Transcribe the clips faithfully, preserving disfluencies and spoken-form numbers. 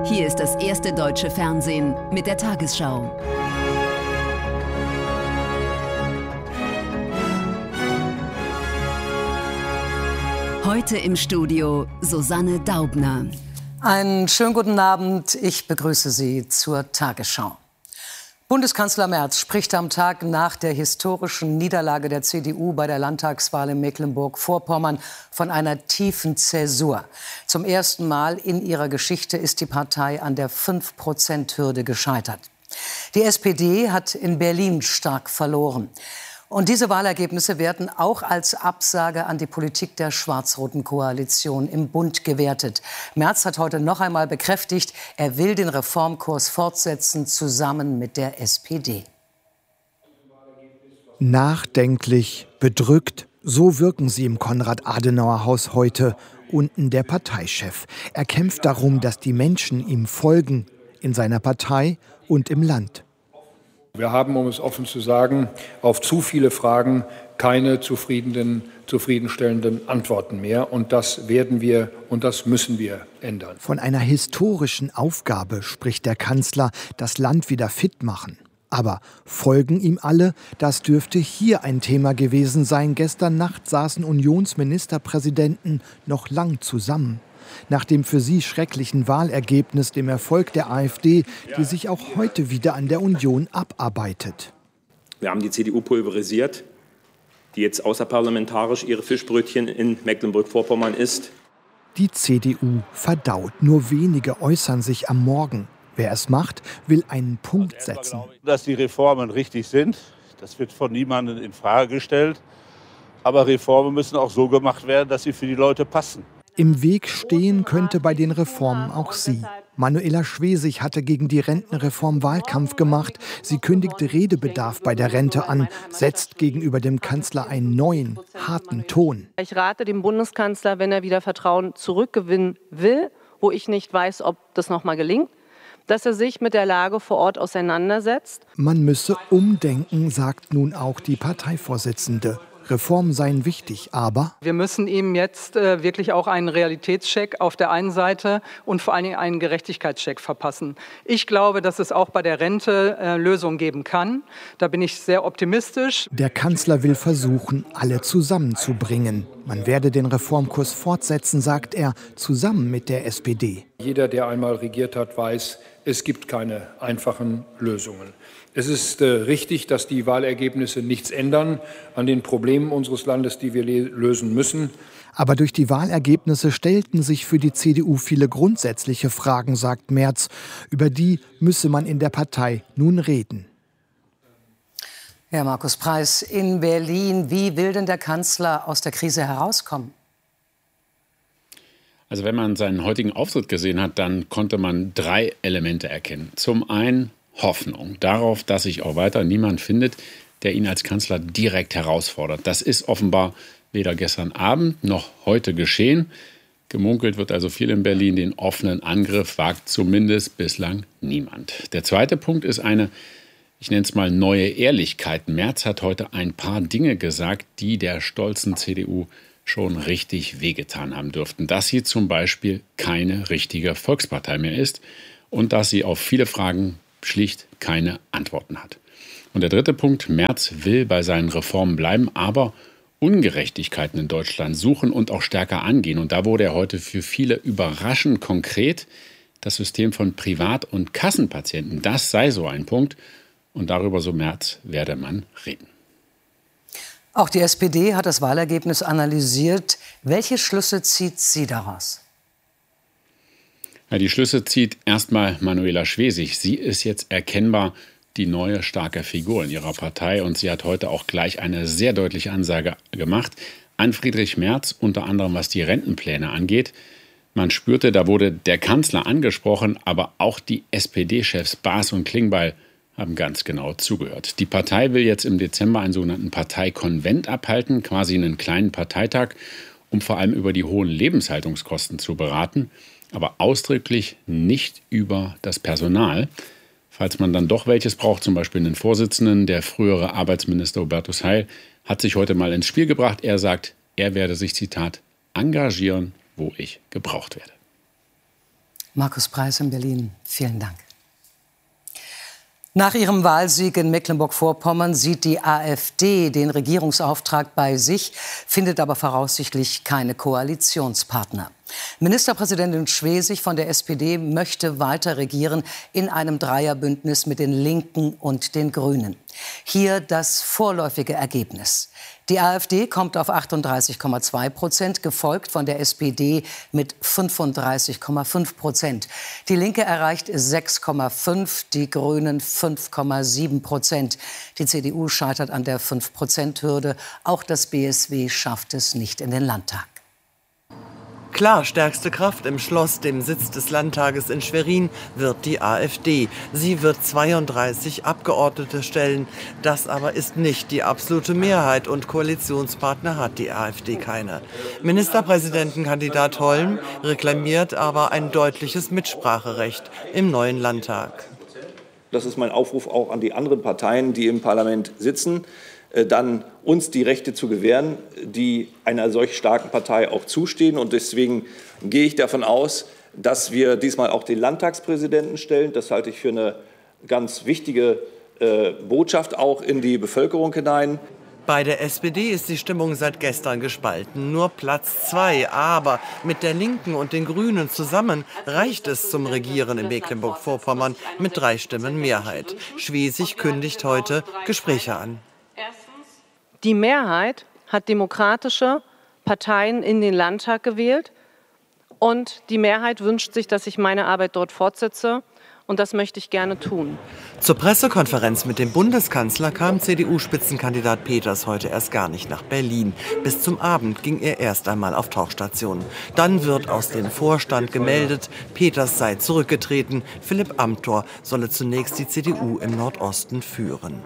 Hier ist das erste deutsche Fernsehen mit der Tagesschau. Heute im Studio Susanne Daubner. Einen schönen guten Abend. Ich begrüße Sie zur Tagesschau. Bundeskanzler Merz spricht am Tag nach der historischen Niederlage der C D U bei der Landtagswahl in Mecklenburg-Vorpommern von einer tiefen Zäsur. Zum ersten Mal in ihrer Geschichte ist die Partei an der fünf Prozent Hürde gescheitert. Die S P D hat in Berlin stark verloren. Und diese Wahlergebnisse werden auch als Absage an die Politik der schwarz-roten Koalition im Bund gewertet. Merz hat heute noch einmal bekräftigt, er will den Reformkurs fortsetzen, zusammen mit der S P D. Nachdenklich, bedrückt, so wirken sie im Konrad-Adenauer-Haus heute. Unten der Parteichef. Er kämpft darum, dass die Menschen ihm folgen, in seiner Partei und im Land. Wir haben, um es offen zu sagen, auf zu viele Fragen keine zufriedenen, zufriedenstellenden Antworten mehr. Und das werden wir und das müssen wir ändern. Von einer historischen Aufgabe spricht der Kanzler, das Land wieder fit machen. Aber folgen ihm alle? Das dürfte hier ein Thema gewesen sein. Gestern Nacht saßen Unionsministerpräsidenten noch lang zusammen. Nach dem für sie schrecklichen Wahlergebnis, dem Erfolg der AfD, die sich auch heute wieder an der Union abarbeitet. Wir haben die C D U pulverisiert, die jetzt außerparlamentarisch ihre Fischbrötchen in Mecklenburg-Vorpommern isst. Die C D U verdaut. Nur wenige äußern sich am Morgen. Wer es macht, will einen Punkt setzen. Dass die Reformen richtig sind, das wird von niemandem in Frage gestellt. Aber Reformen müssen auch so gemacht werden, dass sie für die Leute passen. Im Weg stehen könnte bei den Reformen auch sie. Manuela Schwesig hatte gegen die Rentenreform Wahlkampf gemacht. Sie kündigte Redebedarf bei der Rente an, setzt gegenüber dem Kanzler einen neuen, harten Ton. Ich rate dem Bundeskanzler, wenn er wieder Vertrauen zurückgewinnen will, wo ich nicht weiß, ob das noch mal gelingt, dass er sich mit der Lage vor Ort auseinandersetzt. Man müsse umdenken, sagt nun auch die Parteivorsitzende. Reformen seien wichtig, aber wir müssen ihm jetzt äh, wirklich auch einen Realitätscheck auf der einen Seite und vor allen Dingen einen Gerechtigkeitscheck verpassen. Ich glaube, dass es auch bei der Rente äh, Lösungen geben kann. Da bin ich sehr optimistisch. Der Kanzler will versuchen, alle zusammenzubringen. Man werde den Reformkurs fortsetzen, sagt er, zusammen mit der S P D. Jeder, der einmal regiert hat, weiß, es gibt keine einfachen Lösungen. Es ist äh, richtig, dass die Wahlergebnisse nichts ändern an den Problemen unseres Landes, die wir lösen müssen. Aber durch die Wahlergebnisse stellten sich für die C D U viele grundsätzliche Fragen, sagt Merz. Über die müsse man in der Partei nun reden. Herr Markus Preis, in Berlin, wie will denn der Kanzler aus der Krise herauskommen? Also wenn man seinen heutigen Auftritt gesehen hat, dann konnte man drei Elemente erkennen. Zum einen Hoffnung darauf, dass sich auch weiter niemand findet, der ihn als Kanzler direkt herausfordert. Das ist offenbar weder gestern Abend noch heute geschehen. Gemunkelt wird also viel in Berlin. Den offenen Angriff wagt zumindest bislang niemand. Der zweite Punkt ist eine, ich nenne es mal neue Ehrlichkeit. Merz hat heute ein paar Dinge gesagt, die der stolzen C D U schon richtig wehgetan haben dürften. Dass sie zum Beispiel keine richtige Volkspartei mehr ist und dass sie auf viele Fragen schlicht keine Antworten hat. Und der dritte Punkt, Merz will bei seinen Reformen bleiben, aber Ungerechtigkeiten in Deutschland suchen und auch stärker angehen. Und da wurde er heute für viele überraschend konkret. Das System von Privat- und Kassenpatienten, das sei so ein Punkt. Und darüber, so Merz, werde man reden. Auch die S P D hat das Wahlergebnis analysiert. Welche Schlüsse zieht sie daraus? Ja, die Schlüsse zieht erstmal Manuela Schwesig. Sie ist jetzt erkennbar die neue starke Figur in ihrer Partei. Und sie hat heute auch gleich eine sehr deutliche Ansage gemacht an Friedrich Merz, unter anderem was die Rentenpläne angeht. Man spürte, da wurde der Kanzler angesprochen, aber auch die S P D-Chefs Baas und Klingbeil haben ganz genau zugehört. Die Partei will jetzt im Dezember einen sogenannten Parteikonvent abhalten, quasi einen kleinen Parteitag, um vor allem über die hohen Lebenshaltungskosten zu beraten, aber ausdrücklich nicht über das Personal. Falls man dann doch welches braucht, zum Beispiel einen Vorsitzenden, der frühere Arbeitsminister Hubertus Heil hat sich heute mal ins Spiel gebracht. Er sagt, er werde sich, Zitat, engagieren, wo ich gebraucht werde. Markus Preis in Berlin, vielen Dank. Nach ihrem Wahlsieg in Mecklenburg-Vorpommern sieht die AfD den Regierungsauftrag bei sich, findet aber voraussichtlich keine Koalitionspartner. Ministerpräsidentin Schwesig von der S P D möchte weiter regieren in einem Dreierbündnis mit den Linken und den Grünen. Hier das vorläufige Ergebnis. Die AfD kommt auf achtunddreißig Komma zwei Prozent, gefolgt von der S P D mit fünfunddreißig Komma fünf Prozent. Die Linke erreicht sechs Komma fünf, die Grünen fünf Komma sieben Prozent. Die C D U scheitert an der fünf Prozent Hürde. Auch das B S W schafft es nicht in den Landtag. Klar, stärkste Kraft im Schloss, dem Sitz des Landtages in Schwerin, wird die AfD. Sie wird zweiunddreißig Abgeordnete stellen. Das aber ist nicht die absolute Mehrheit und Koalitionspartner hat die AfD keine. Ministerpräsidentenkandidat Holm reklamiert aber ein deutliches Mitspracherecht im neuen Landtag. Das ist mein Aufruf auch an die anderen Parteien, die im Parlament sitzen, dann uns die Rechte zu gewähren, die einer solch starken Partei auch zustehen. Und deswegen gehe ich davon aus, dass wir diesmal auch den Landtagspräsidenten stellen. Das halte ich für eine ganz wichtige äh, Botschaft auch in die Bevölkerung hinein. Bei der S P D ist die Stimmung seit gestern gespalten. Nur Platz zwei. Aber mit der Linken und den Grünen zusammen reicht es zum Regieren in Mecklenburg-Vorpommern mit drei Stimmen Mehrheit. Schwesig kündigt heute Gespräche an. Die Mehrheit hat demokratische Parteien in den Landtag gewählt. Und die Mehrheit wünscht sich, dass ich meine Arbeit dort fortsetze. Und das möchte ich gerne tun. Zur Pressekonferenz mit dem Bundeskanzler kam C D U-Spitzenkandidat Peters heute erst gar nicht nach Berlin. Bis zum Abend ging er erst einmal auf Tauchstation. Dann wird aus dem Vorstand gemeldet, Peters sei zurückgetreten. Philipp Amthor solle zunächst die C D U im Nordosten führen.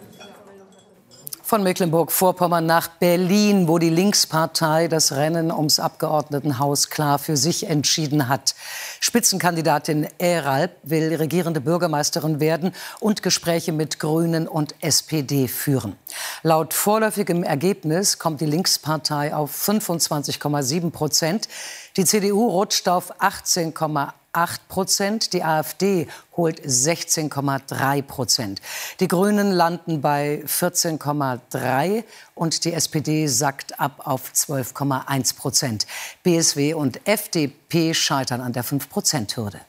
Von Mecklenburg-Vorpommern nach Berlin, wo die Linkspartei das Rennen ums Abgeordnetenhaus klar für sich entschieden hat. Spitzenkandidatin Eralp will regierende Bürgermeisterin werden und Gespräche mit Grünen und S P D führen. Laut vorläufigem Ergebnis kommt die Linkspartei auf fünfundzwanzig Komma sieben Prozent. Die C D U rutscht auf achtzehn Komma acht Prozent, die AfD holt sechzehn Komma drei Prozent. Die Grünen landen bei vierzehn Komma drei und die S P D sackt ab auf zwölf Komma eins Prozent. B S W und F D P scheitern an der fünf Prozent Hürde.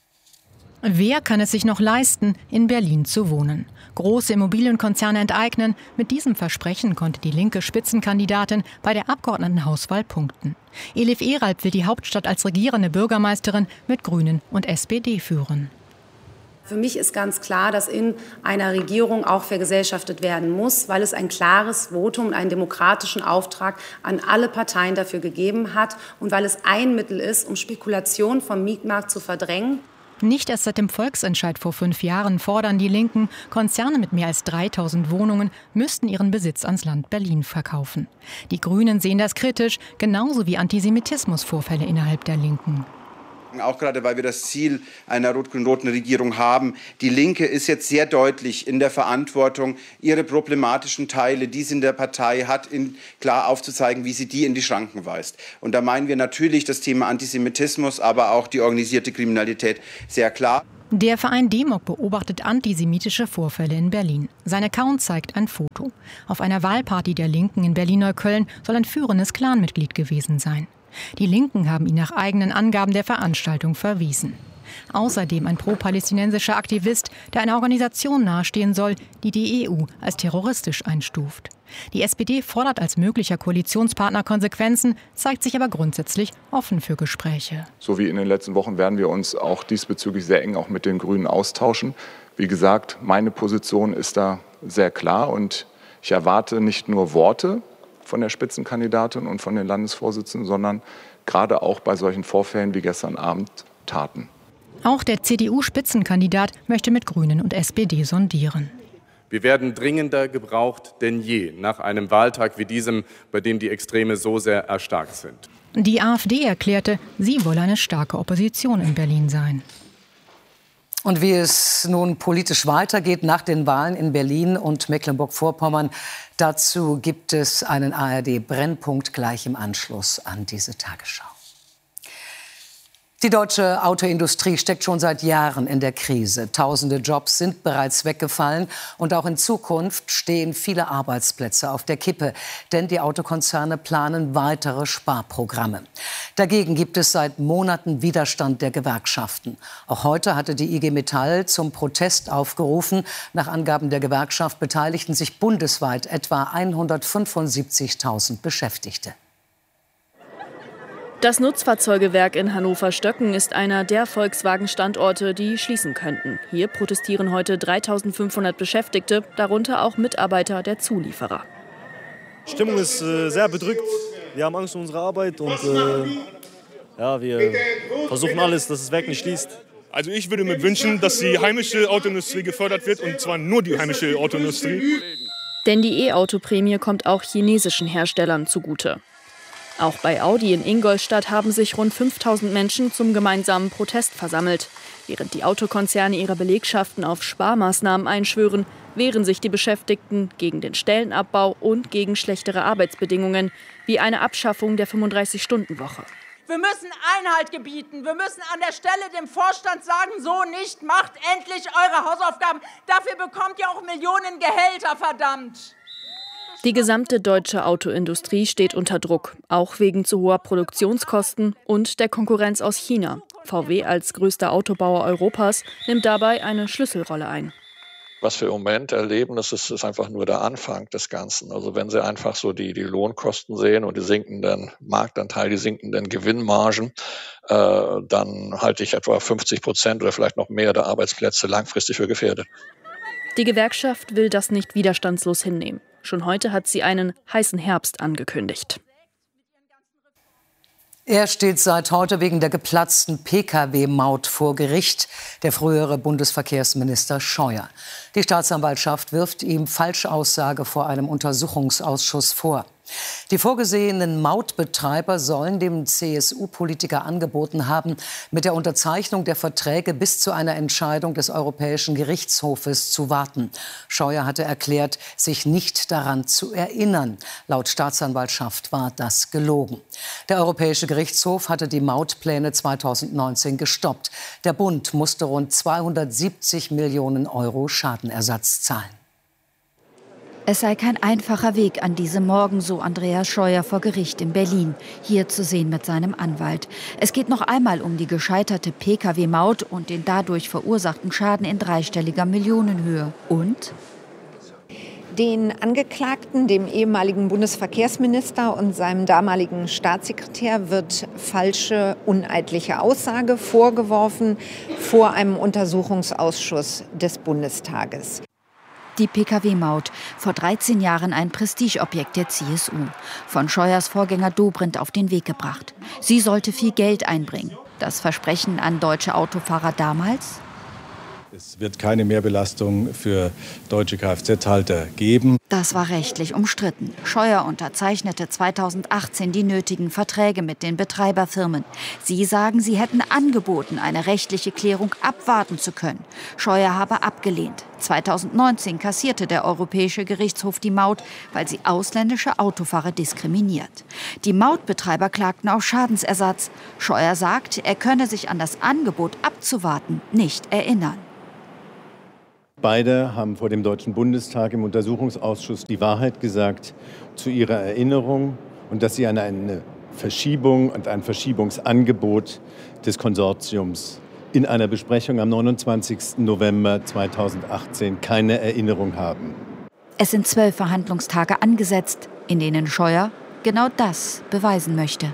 Wer kann es sich noch leisten, in Berlin zu wohnen? Große Immobilienkonzerne enteignen. Mit diesem Versprechen konnte die linke Spitzenkandidatin bei der Abgeordnetenhauswahl punkten. Elif Eralp will die Hauptstadt als regierende Bürgermeisterin mit Grünen und S P D führen. Für mich ist ganz klar, dass in einer Regierung auch vergesellschaftet werden muss, weil es ein klares Votum und einen demokratischen Auftrag an alle Parteien dafür gegeben hat und weil es ein Mittel ist, um Spekulation vom Mietmarkt zu verdrängen. Nicht erst seit dem Volksentscheid vor fünf Jahren fordern die Linken, Konzerne mit mehr als dreitausend Wohnungen müssten ihren Besitz ans Land Berlin verkaufen. Die Grünen sehen das kritisch, genauso wie Antisemitismusvorfälle innerhalb der Linken. Auch gerade, weil wir das Ziel einer rot-grün-roten Regierung haben. Die Linke ist jetzt sehr deutlich in der Verantwortung, ihre problematischen Teile, die sie in der Partei hat, in, klar aufzuzeigen, wie sie die in die Schranken weist. Und da meinen wir natürlich das Thema Antisemitismus, aber auch die organisierte Kriminalität sehr klar. Der Verein Demok beobachtet antisemitische Vorfälle in Berlin. Sein Account zeigt ein Foto. Auf einer Wahlparty der Linken in Berlin-Neukölln soll ein führendes Clanmitglied gewesen sein. Die Linken haben ihn nach eigenen Angaben der Veranstaltung verwiesen. Außerdem ein pro-palästinensischer Aktivist, der einer Organisation nahestehen soll, die die E U als terroristisch einstuft. Die S P D fordert als möglicher Koalitionspartner Konsequenzen, zeigt sich aber grundsätzlich offen für Gespräche. So wie in den letzten Wochen werden wir uns auch diesbezüglich sehr eng auch mit den Grünen austauschen. Wie gesagt, meine Position ist da sehr klar und ich erwarte nicht nur Worte von der Spitzenkandidatin und von den Landesvorsitzenden, sondern gerade auch bei solchen Vorfällen wie gestern Abend Taten. Auch der C D U-Spitzenkandidat möchte mit Grünen und S P D sondieren. Wir werden dringender gebraucht denn je nach einem Wahltag wie diesem, bei dem die Extreme so sehr erstarkt sind. Die AfD erklärte, sie wolle eine starke Opposition in Berlin sein. Und wie es nun politisch weitergeht nach den Wahlen in Berlin und Mecklenburg-Vorpommern, dazu gibt es einen A R D-Brennpunkt gleich im Anschluss an diese Tagesschau. Die deutsche Autoindustrie steckt schon seit Jahren in der Krise. Tausende Jobs sind bereits weggefallen und auch in Zukunft stehen viele Arbeitsplätze auf der Kippe. Denn die Autokonzerne planen weitere Sparprogramme. Dagegen gibt es seit Monaten Widerstand der Gewerkschaften. Auch heute hatte die I G Metall zum Protest aufgerufen. Nach Angaben der Gewerkschaft beteiligten sich bundesweit etwa hundertfünfundsiebzigtausend Beschäftigte. Das Nutzfahrzeugewerk in Hannover-Stöcken ist einer der Volkswagen-Standorte, die schließen könnten. Hier protestieren heute dreitausendfünfhundert Beschäftigte, darunter auch Mitarbeiter der Zulieferer. Die Stimmung ist äh, sehr bedrückt. Wir haben Angst um unsere Arbeit und äh, ja, wir versuchen alles, dass das Werk nicht schließt. Also ich würde mir wünschen, dass die heimische Autoindustrie gefördert wird, und zwar nur die heimische Autoindustrie. Denn die E-Auto-Prämie kommt auch chinesischen Herstellern zugute. Auch bei Audi in Ingolstadt haben sich rund fünftausend Menschen zum gemeinsamen Protest versammelt. Während die Autokonzerne ihre Belegschaften auf Sparmaßnahmen einschwören, wehren sich die Beschäftigten gegen den Stellenabbau und gegen schlechtere Arbeitsbedingungen, wie eine Abschaffung der fünfunddreißig-Stunden-Woche. Wir müssen Einhalt gebieten. Wir müssen an der Stelle dem Vorstand sagen, so nicht, macht endlich eure Hausaufgaben. Dafür bekommt ihr auch Millionen Gehälter, verdammt. Die gesamte deutsche Autoindustrie steht unter Druck, auch wegen zu hoher Produktionskosten und der Konkurrenz aus China. V W als größter Autobauer Europas nimmt dabei eine Schlüsselrolle ein. Was wir im Moment erleben, das ist, ist einfach nur der Anfang des Ganzen. Also wenn Sie einfach so die, die Lohnkosten sehen und die sinkenden Marktanteile, die sinkenden Gewinnmargen, äh, dann halte ich etwa fünfzig Prozent oder vielleicht noch mehr der Arbeitsplätze langfristig für gefährdet. Die Gewerkschaft will das nicht widerstandslos hinnehmen. Schon heute hat sie einen heißen Herbst angekündigt. Er steht seit heute wegen der geplatzten P K W-Maut vor Gericht, der frühere Bundesverkehrsminister Scheuer. Die Staatsanwaltschaft wirft ihm Falschaussage vor einem Untersuchungsausschuss vor. Die vorgesehenen Mautbetreiber sollen dem C S U-Politiker angeboten haben, mit der Unterzeichnung der Verträge bis zu einer Entscheidung des Europäischen Gerichtshofes zu warten. Scheuer hatte erklärt, sich nicht daran zu erinnern. Laut Staatsanwaltschaft war das gelogen. Der Europäische Gerichtshof hatte die Mautpläne zweitausendneunzehn gestoppt. Der Bund musste rund zweihundertsiebzig Millionen Euro Schadenersatz zahlen. Es sei kein einfacher Weg an diesem Morgen, so Andreas Scheuer vor Gericht in Berlin, hier zu sehen mit seinem Anwalt. Es geht noch einmal um die gescheiterte P K W-Maut und den dadurch verursachten Schaden in dreistelliger Millionenhöhe. Und den Angeklagten, dem ehemaligen Bundesverkehrsminister und seinem damaligen Staatssekretär, wird falsche, uneidliche Aussage vorgeworfen vor einem Untersuchungsausschuss des Bundestages. Die P K W-Maut, vor dreizehn Jahren ein Prestigeobjekt der C S U. Von Scheuers Vorgänger Dobrindt auf den Weg gebracht. Sie sollte viel Geld einbringen. Das Versprechen an deutsche Autofahrer damals? Es wird keine Mehrbelastung für deutsche Kfz-Halter geben. Das war rechtlich umstritten. Scheuer unterzeichnete zweitausendachtzehn die nötigen Verträge mit den Betreiberfirmen. Sie sagen, sie hätten angeboten, eine rechtliche Klärung abwarten zu können. Scheuer habe abgelehnt. zweitausendneunzehn kassierte der Europäische Gerichtshof die Maut, weil sie ausländische Autofahrer diskriminiert. Die Mautbetreiber klagten auf Schadensersatz. Scheuer sagt, er könne sich an das Angebot abzuwarten nicht erinnern. Beide haben vor dem Deutschen Bundestag im Untersuchungsausschuss die Wahrheit gesagt zu ihrer Erinnerung und dass sie an eine Verschiebung und ein Verschiebungsangebot des Konsortiums in einer Besprechung am neunundzwanzigsten November zweitausendachtzehn keine Erinnerung haben. Es sind zwölf Verhandlungstage angesetzt, in denen Scheuer genau das beweisen möchte.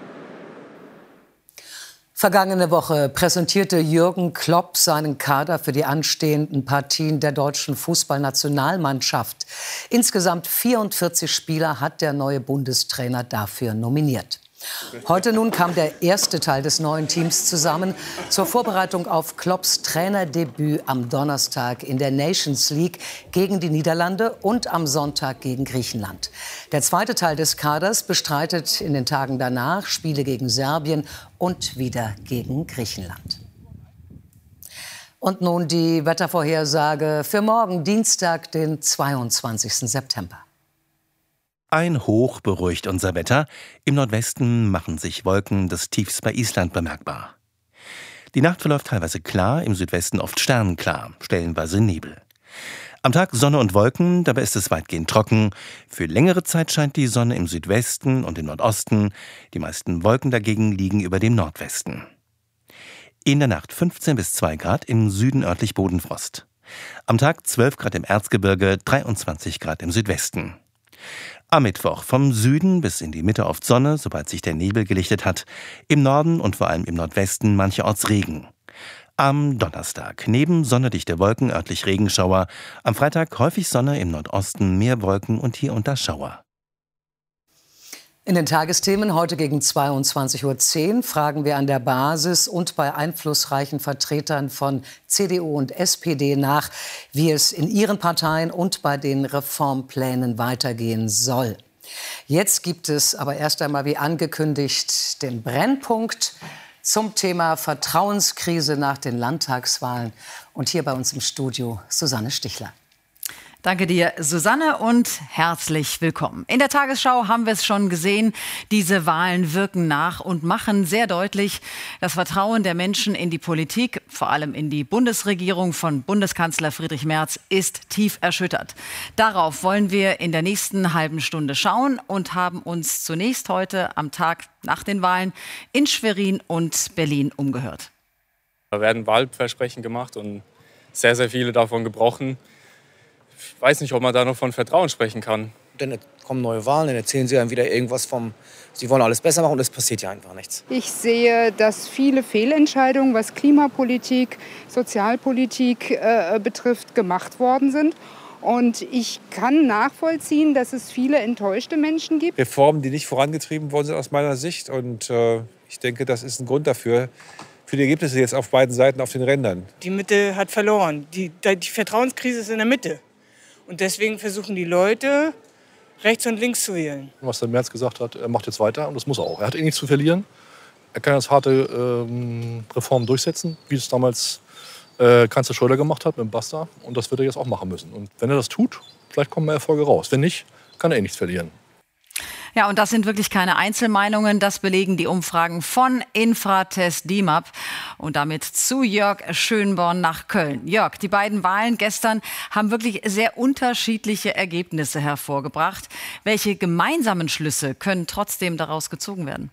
Vergangene Woche präsentierte Jürgen Klopp seinen Kader für die anstehenden Partien der deutschen Fußballnationalmannschaft. Insgesamt vierundvierzig Spieler hat der neue Bundestrainer dafür nominiert. Heute nun kam der erste Teil des neuen Teams zusammen zur Vorbereitung auf Klopps Trainerdebüt am Donnerstag in der Nations League gegen die Niederlande und am Sonntag gegen Griechenland. Der zweite Teil des Kaders bestreitet in den Tagen danach Spiele gegen Serbien und wieder gegen Griechenland. Und nun die Wettervorhersage für morgen, Dienstag, den zweiundzwanzigsten September. Ein Hoch beruhigt unser Wetter. Im Nordwesten machen sich Wolken des Tiefs bei Island bemerkbar. Die Nacht verläuft teilweise klar, im Südwesten oft sternenklar, stellenweise Nebel. Am Tag Sonne und Wolken, dabei ist es weitgehend trocken. Für längere Zeit scheint die Sonne im Südwesten und im Nordosten. Die meisten Wolken dagegen liegen über dem Nordwesten. In der Nacht fünfzehn bis zwei Grad, im Süden örtlich Bodenfrost. Am Tag zwölf Grad im Erzgebirge, dreiundzwanzig Grad im Südwesten. Am Mittwoch vom Süden bis in die Mitte oft Sonne, sobald sich der Nebel gelichtet hat. Im Norden und vor allem im Nordwesten mancherorts Regen. Am Donnerstag neben sonnedichte Wolken örtlich Regenschauer. Am Freitag häufig Sonne, im Nordosten mehr Wolken und hier und da Schauer. In den Tagesthemen heute gegen zweiundzwanzig Uhr zehn fragen wir an der Basis und bei einflussreichen Vertretern von C D U und S P D nach, wie es in ihren Parteien und bei den Reformplänen weitergehen soll. Jetzt gibt es aber erst einmal, wie angekündigt, den Brennpunkt zum Thema Vertrauenskrise nach den Landtagswahlen. Und hier bei uns im Studio Susanne Stichler. Danke dir, Susanne, und herzlich willkommen. In der Tagesschau haben wir es schon gesehen. Diese Wahlen wirken nach und machen sehr deutlich, das Vertrauen der Menschen in die Politik, vor allem in die Bundesregierung von Bundeskanzler Friedrich Merz, ist tief erschüttert. Darauf wollen wir in der nächsten halben Stunde schauen und haben uns zunächst heute am Tag nach den Wahlen in Schwerin und Berlin umgehört. Da werden Wahlversprechen gemacht und sehr, sehr viele davon gebrochen. Ich weiß nicht, ob man da noch von Vertrauen sprechen kann. Dann kommen neue Wahlen, dann erzählen sie dann wieder irgendwas vom, sie wollen alles besser machen und es passiert ja einfach nichts. Ich sehe, dass viele Fehlentscheidungen, was Klimapolitik, Sozialpolitik äh, betrifft, gemacht worden sind. Und ich kann nachvollziehen, dass es viele enttäuschte Menschen gibt. Reformen, die nicht vorangetrieben worden sind aus meiner Sicht. Und äh, ich denke, das ist ein Grund dafür, für die Ergebnisse jetzt auf beiden Seiten auf den Rändern. Die Mitte hat verloren. Die, die Vertrauenskrise ist in der Mitte. Und deswegen versuchen die Leute, rechts und links zu wählen. Was der Merz gesagt hat, er macht jetzt weiter und das muss er auch. Er hat eh nichts zu verlieren. Er kann jetzt harte ähm, Reformen durchsetzen, wie es damals äh, Kanzler Schröder gemacht hat mit dem Basta. Und das wird er jetzt auch machen müssen. Und wenn er das tut, vielleicht kommen mehr Erfolge raus. Wenn nicht, kann er eh nichts verlieren. Ja, und das sind wirklich keine Einzelmeinungen. Das belegen die Umfragen von Infratest D I M A P. Und damit zu Jörg Schönborn nach Köln. Jörg, die beiden Wahlen gestern haben wirklich sehr unterschiedliche Ergebnisse hervorgebracht. Welche gemeinsamen Schlüsse können trotzdem daraus gezogen werden?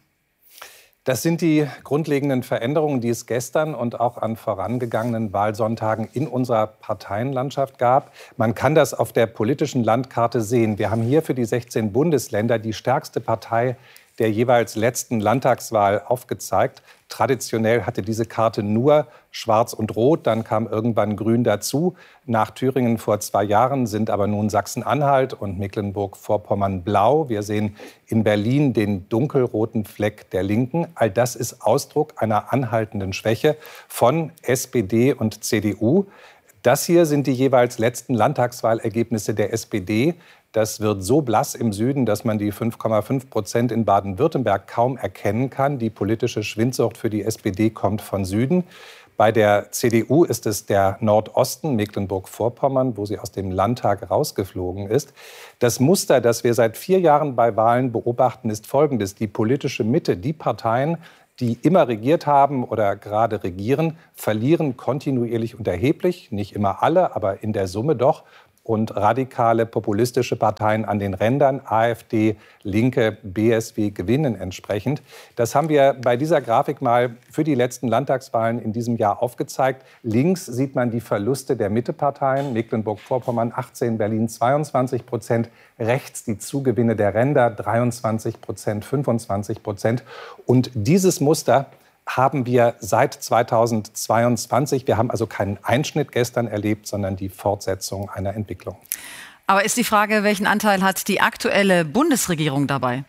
Das sind die grundlegenden Veränderungen, die es gestern und auch an vorangegangenen Wahlsonntagen in unserer Parteienlandschaft gab. Man kann das auf der politischen Landkarte sehen. Wir haben hier für die sechzehn Bundesländer die stärkste Partei der jeweils letzten Landtagswahl aufgezeigt. Traditionell hatte diese Karte nur Schwarz und Rot, dann kam irgendwann Grün dazu. Nach Thüringen vor zwei Jahren sind aber nun Sachsen-Anhalt und Mecklenburg-Vorpommern blau. Wir sehen in Berlin den dunkelroten Fleck der Linken. All das ist Ausdruck einer anhaltenden Schwäche von S P D und C D U. Das hier sind die jeweils letzten Landtagswahlergebnisse der S P D. Das wird so blass im Süden, dass man die fünf Komma fünf Prozent in Baden-Württemberg kaum erkennen kann. Die politische Schwindsucht für die S P D kommt von Süden. Bei der C D U ist es der Nordosten, Mecklenburg-Vorpommern, wo sie aus dem Landtag rausgeflogen ist. Das Muster, das wir seit vier Jahren bei Wahlen beobachten, ist folgendes. Die politische Mitte, die Parteien, die immer regiert haben oder gerade regieren, verlieren kontinuierlich und erheblich. Nicht immer alle, aber in der Summe doch. Und radikale populistische Parteien an den Rändern, AfD, Linke, B S W, gewinnen entsprechend. Das haben wir bei dieser Grafik mal für die letzten Landtagswahlen in diesem Jahr aufgezeigt. Links sieht man die Verluste der Mitteparteien, Mecklenburg-Vorpommern achtzehn, Berlin zweiundzwanzig Prozent. Rechts die Zugewinne der Ränder, dreiundzwanzig Prozent, fünfundzwanzig Prozent. Und dieses Muster haben wir seit zweitausendzweiundzwanzig. Wir haben also keinen Einschnitt gestern erlebt, sondern die Fortsetzung einer Entwicklung. Aber ist die Frage, welchen Anteil hat die aktuelle Bundesregierung dabei?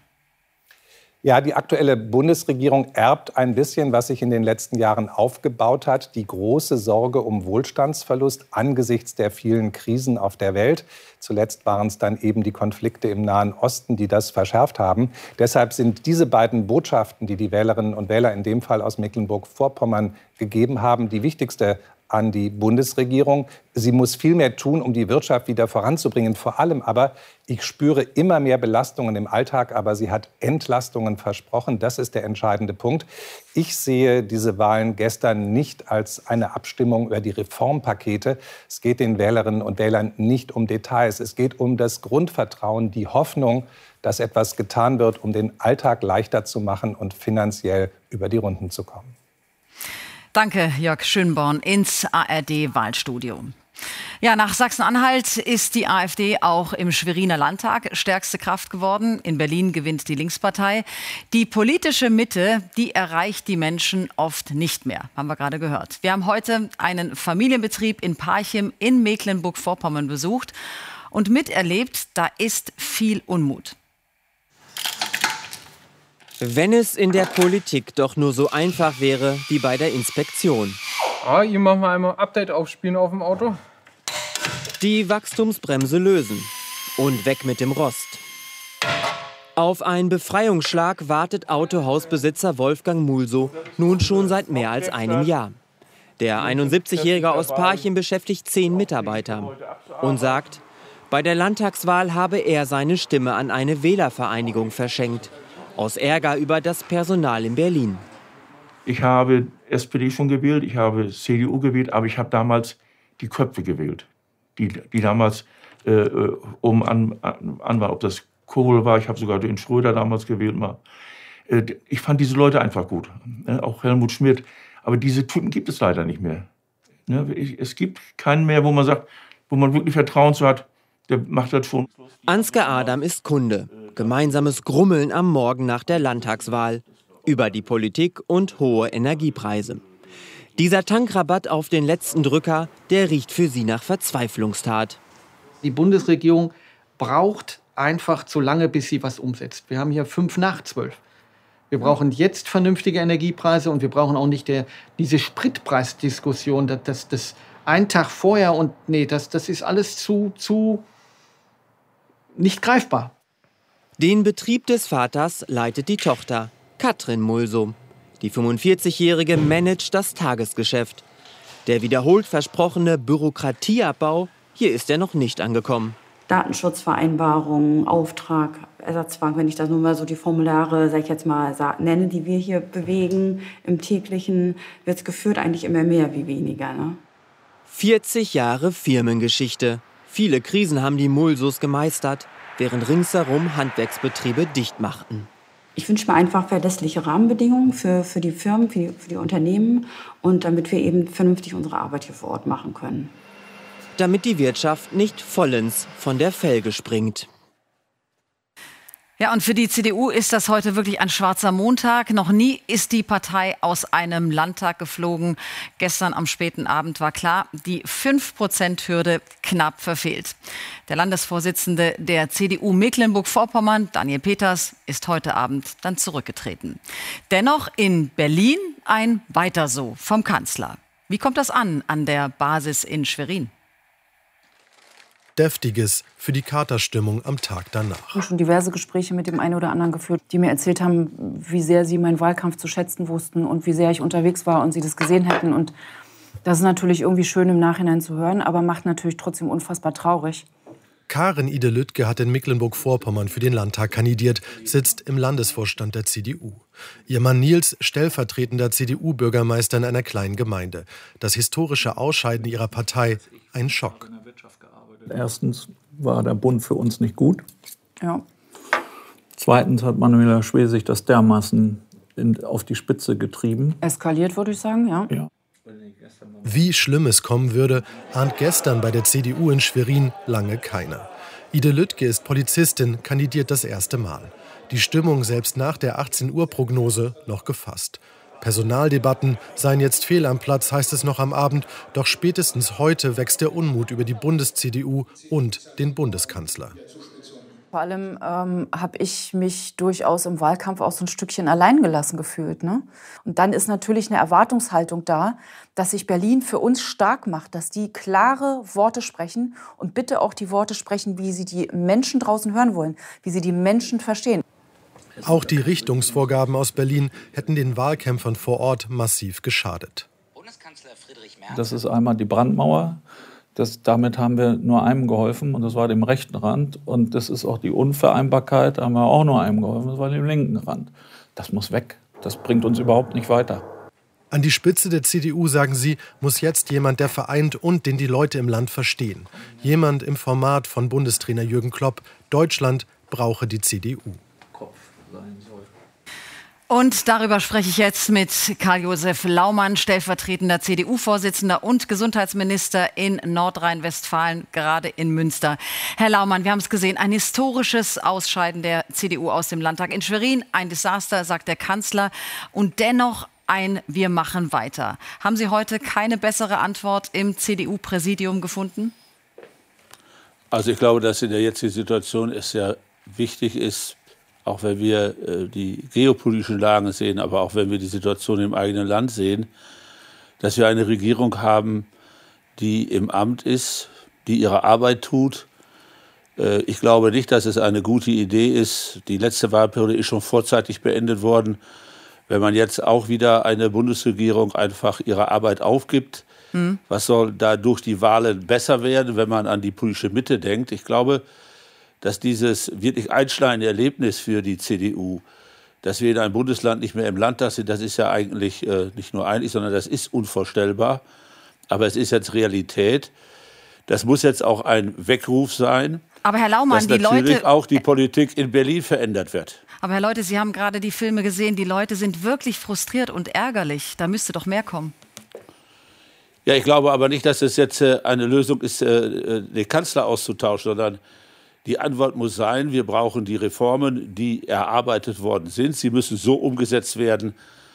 Ja, die aktuelle Bundesregierung erbt ein bisschen, was sich in den letzten Jahren aufgebaut hat. Die große Sorge um Wohlstandsverlust angesichts der vielen Krisen auf der Welt. Zuletzt waren es dann eben die Konflikte im Nahen Osten, die das verschärft haben. Deshalb sind diese beiden Botschaften, die die Wählerinnen und Wähler in dem Fall aus Mecklenburg-Vorpommern gegeben haben, die wichtigste an die Bundesregierung. Sie muss viel mehr tun, um die Wirtschaft wieder voranzubringen. Vor allem aber, ich spüre immer mehr Belastungen im Alltag, aber sie hat Entlastungen versprochen. Das ist der entscheidende Punkt. Ich sehe diese Wahlen gestern nicht als eine Abstimmung über die Reformpakete. Es geht den Wählerinnen und Wählern nicht um Details. Es geht um das Grundvertrauen, die Hoffnung, dass etwas getan wird, um den Alltag leichter zu machen und finanziell über die Runden zu kommen. Danke, Jörg Schönborn ins A R D-Wahlstudio. Ja, nach Sachsen-Anhalt ist die AfD auch im Schweriner Landtag stärkste Kraft geworden. In Berlin gewinnt die Linkspartei. Die politische Mitte, die erreicht die Menschen oft nicht mehr, haben wir gerade gehört. Wir haben heute einen Familienbetrieb in Parchim in Mecklenburg-Vorpommern besucht und miterlebt, da ist viel Unmut. Wenn es in der Politik doch nur so einfach wäre wie bei der Inspektion. Ah, hier machen wir einmal Update aufspielen auf dem Auto. Die Wachstumsbremse lösen und weg mit dem Rost. Auf einen Befreiungsschlag wartet Autohausbesitzer Wolfgang Mulsow nun schon seit mehr als einem Jahr. Der einundsiebzigjährige aus Parchim beschäftigt zehn Mitarbeiter und sagt, bei der Landtagswahl habe er seine Stimme an eine Wählervereinigung verschenkt. Aus Ärger über das Personal in Berlin. Ich habe S P D schon gewählt, ich habe C D U gewählt, aber ich habe damals die Köpfe gewählt, die, die damals äh, um an, an war, ob das Kohl war, ich habe sogar den Schröder damals gewählt mal. Äh, ich fand diese Leute einfach gut, ne? Auch Helmut Schmidt, aber diese Typen gibt es leider nicht mehr. Ne? Ich, es gibt keinen mehr, wo man sagt, wo man wirklich Vertrauen zu hat, der macht das schon. Ansgar Adam ist Kunde. Gemeinsames Grummeln am Morgen nach der Landtagswahl. Über die Politik und hohe Energiepreise. Dieser Tankrabatt auf den letzten Drücker, der riecht für sie nach Verzweiflungstat. Die Bundesregierung braucht einfach zu lange, bis sie was umsetzt. Wir haben hier fünf nach zwölf. Wir brauchen jetzt vernünftige Energiepreise und wir brauchen auch nicht der, diese Spritpreisdiskussion. Das, das, das ein Tag vorher und nee, das, das ist alles zu, zu nicht greifbar. Den Betrieb des Vaters leitet die Tochter, Katrin Mulsow. Die fünfundvierzigjährige managt das Tagesgeschäft. Der wiederholt versprochene Bürokratieabbau, hier ist er noch nicht angekommen. Datenschutzvereinbarungen, Auftrag, Ersatzbank, wenn ich das nur mal so die Formulare, sag ich jetzt mal, nenne, die wir hier bewegen, im täglichen, wird es geführt eigentlich immer mehr wie weniger. Ne? vierzig Jahre Firmengeschichte. Viele Krisen haben die Mulsows gemeistert, während ringsherum Handwerksbetriebe dicht machten. Ich wünsche mir einfach verlässliche Rahmenbedingungen für, für die Firmen, für die, für die Unternehmen und damit wir eben vernünftig unsere Arbeit hier vor Ort machen können. Damit die Wirtschaft nicht vollends von der Felge springt. Ja, und für die C D U ist das heute wirklich ein schwarzer Montag. Noch nie ist die Partei aus einem Landtag geflogen. Gestern am späten Abend war klar, die fünf Prozent Hürde knapp verfehlt. Der Landesvorsitzende der C D U Mecklenburg-Vorpommern, Daniel Peters, ist heute Abend dann zurückgetreten. Dennoch in Berlin ein Weiter so vom Kanzler. Wie kommt das an an der Basis in Schwerin? Deftiges für die Katerstimmung am Tag danach. Ich habe schon diverse Gespräche mit dem einen oder anderen geführt, die mir erzählt haben, wie sehr sie meinen Wahlkampf zu schätzen wussten und wie sehr ich unterwegs war und sie das gesehen hätten. Und das ist natürlich irgendwie schön im Nachhinein zu hören, aber macht natürlich trotzdem unfassbar traurig. Karin Ide Lüttke hat in Mecklenburg-Vorpommern für den Landtag kandidiert, sitzt im Landesvorstand der C D U. Ihr Mann Nils, stellvertretender C D U-Bürgermeister in einer kleinen Gemeinde. Das historische Ausscheiden ihrer Partei, ein Schock. Erstens war der Bund für uns nicht gut. Ja. Zweitens hat Manuela Schwesig das dermaßen in, auf die Spitze getrieben. Eskaliert, würde ich sagen, ja. ja. Wie schlimm es kommen würde, ahnt gestern bei der C D U in Schwerin lange keiner. Ide Lüttke ist Polizistin, kandidiert das erste Mal. Die Stimmung selbst nach der achtzehn Uhr Prognose noch gefasst. Personaldebatten seien jetzt fehl am Platz, heißt es noch am Abend. Doch spätestens heute wächst der Unmut über die Bundes-C D U und den Bundeskanzler. Vor allem ähm, habe ich mich durchaus im Wahlkampf auch so ein Stückchen alleingelassen gefühlt. Ne? Und dann ist natürlich eine Erwartungshaltung da, dass sich Berlin für uns stark macht, dass die klare Worte sprechen und bitte auch die Worte sprechen, wie sie die Menschen draußen hören wollen, wie sie die Menschen verstehen. Auch die Richtungsvorgaben aus Berlin hätten den Wahlkämpfern vor Ort massiv geschadet. Das ist einmal die Brandmauer. Das, damit haben wir nur einem geholfen und das war dem rechten Rand. Und das ist auch die Unvereinbarkeit, da haben wir auch nur einem geholfen, das war dem linken Rand. Das muss weg. Das bringt uns überhaupt nicht weiter. An die Spitze der C D U, sagen sie, muss jetzt jemand, der vereint und den die Leute im Land verstehen. Jemand im Format von Bundestrainer Jürgen Klopp. Deutschland brauche die C D U. Und darüber spreche ich jetzt mit Karl-Josef Laumann, stellvertretender C D U-Vorsitzender und Gesundheitsminister in Nordrhein-Westfalen, gerade in Münster. Herr Laumann, wir haben es gesehen, ein historisches Ausscheiden der C D U aus dem Landtag. In Schwerin ein Desaster, sagt der Kanzler, und dennoch ein Wir machen weiter. Haben Sie heute keine bessere Antwort im C D U-Präsidium gefunden? Also ich glaube, dass in der jetzigen Situation es sehr wichtig ist, auch wenn wir äh, die geopolitischen Lagen sehen, aber auch wenn wir die Situation im eigenen Land sehen, dass wir eine Regierung haben, die im Amt ist, die ihre Arbeit tut. Äh, ich glaube nicht, dass es eine gute Idee ist. Die letzte Wahlperiode ist schon vorzeitig beendet worden. Wenn man jetzt auch wieder eine Bundesregierung einfach ihre Arbeit aufgibt, mhm. was soll da durch die Wahlen besser werden, wenn man an die politische Mitte denkt? Ich glaube, dass dieses wirklich einschneidende Erlebnis für die C D U, dass wir in einem Bundesland nicht mehr im Landtag sind, das ist ja eigentlich äh, nicht nur eigentlich, sondern das ist unvorstellbar. Aber es ist jetzt Realität. Das muss jetzt auch ein Weckruf sein, aber Herr Laumann, dass die natürlich Leute auch die Politik in Berlin verändert wird. Aber Herr Leute, Sie haben gerade die Filme gesehen. Die Leute sind wirklich frustriert und ärgerlich. Da müsste doch mehr kommen. Ja, ich glaube aber nicht, dass es jetzt äh, eine Lösung ist, äh, den Kanzler auszutauschen, sondern die Antwort muss sein, wir brauchen die Reformen, die erarbeitet worden sind. Sie müssen so umgesetzt werden,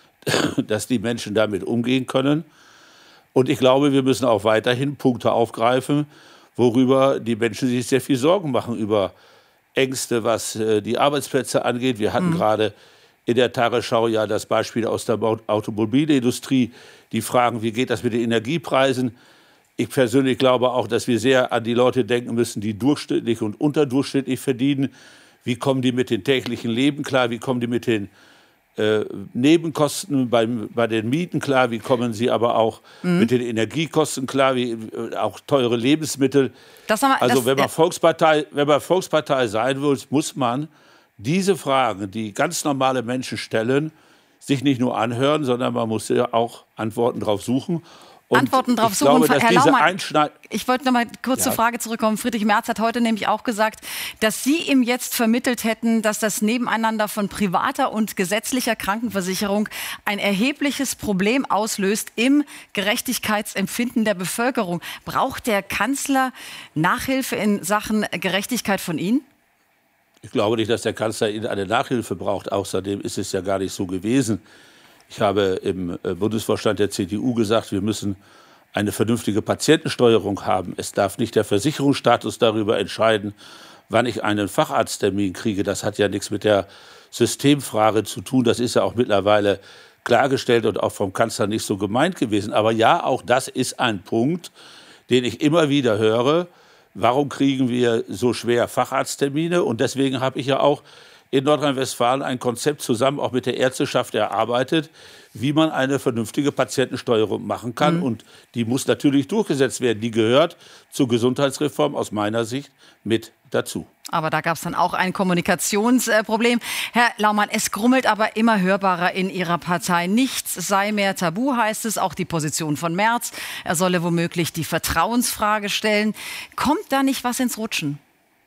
dass die Menschen damit umgehen können. Und ich glaube, wir müssen auch weiterhin Punkte aufgreifen, worüber die Menschen sich sehr viel Sorgen machen, über Ängste, was äh, die Arbeitsplätze angeht. Wir hatten mhm. gerade in der Tagesschau ja das Beispiel aus der Automobilindustrie, die fragen, wie geht das mit den Energiepreisen? Ich persönlich glaube auch, dass wir sehr an die Leute denken müssen, die durchschnittlich und unterdurchschnittlich verdienen. Wie kommen die mit dem täglichen Leben klar? Wie kommen die mit den äh, Nebenkosten beim, bei den Mieten klar? Wie kommen sie aber auch mhm. mit den Energiekosten klar? Wie, äh, auch teure Lebensmittel. Das wir, also das, wenn man, Volkspartei, wenn man Volkspartei sein will, muss man diese Fragen, die ganz normale Menschen stellen, sich nicht nur anhören, sondern man muss ja auch Antworten darauf suchen. Und Antworten darauf suchen. Glaube, Herr Laumann, ich wollte noch mal kurz ja. zur Frage zurückkommen. Friedrich Merz hat heute nämlich auch gesagt, dass Sie ihm jetzt vermittelt hätten, dass das Nebeneinander von privater und gesetzlicher Krankenversicherung ein erhebliches Problem auslöst im Gerechtigkeitsempfinden der Bevölkerung. Braucht der Kanzler Nachhilfe in Sachen Gerechtigkeit von Ihnen? Ich glaube nicht, dass der Kanzler eine Nachhilfe braucht. Außerdem ist es ja gar nicht so gewesen. Ich habe im Bundesvorstand der C D U gesagt, wir müssen eine vernünftige Patientensteuerung haben. Es darf nicht der Versicherungsstatus darüber entscheiden, wann ich einen Facharzttermin kriege. Das hat ja nichts mit der Systemfrage zu tun. Das ist ja auch mittlerweile klargestellt und auch vom Kanzler nicht so gemeint gewesen. Aber ja, auch das ist ein Punkt, den ich immer wieder höre. Warum kriegen wir so schwer Facharzttermine? Und deswegen habe ich ja auch in Nordrhein-Westfalen ein Konzept zusammen auch mit der Ärzteschaft erarbeitet, wie man eine vernünftige Patientensteuerung machen kann. Mhm. Und die muss natürlich durchgesetzt werden. Die gehört zur Gesundheitsreform aus meiner Sicht mit dazu. Aber da gab es dann auch ein Kommunikationsproblem. Herr Laumann, es grummelt aber immer hörbarer in Ihrer Partei. Nichts sei mehr tabu, heißt es. Auch die Position von Merz. Er solle womöglich die Vertrauensfrage stellen. Kommt da nicht was ins Rutschen?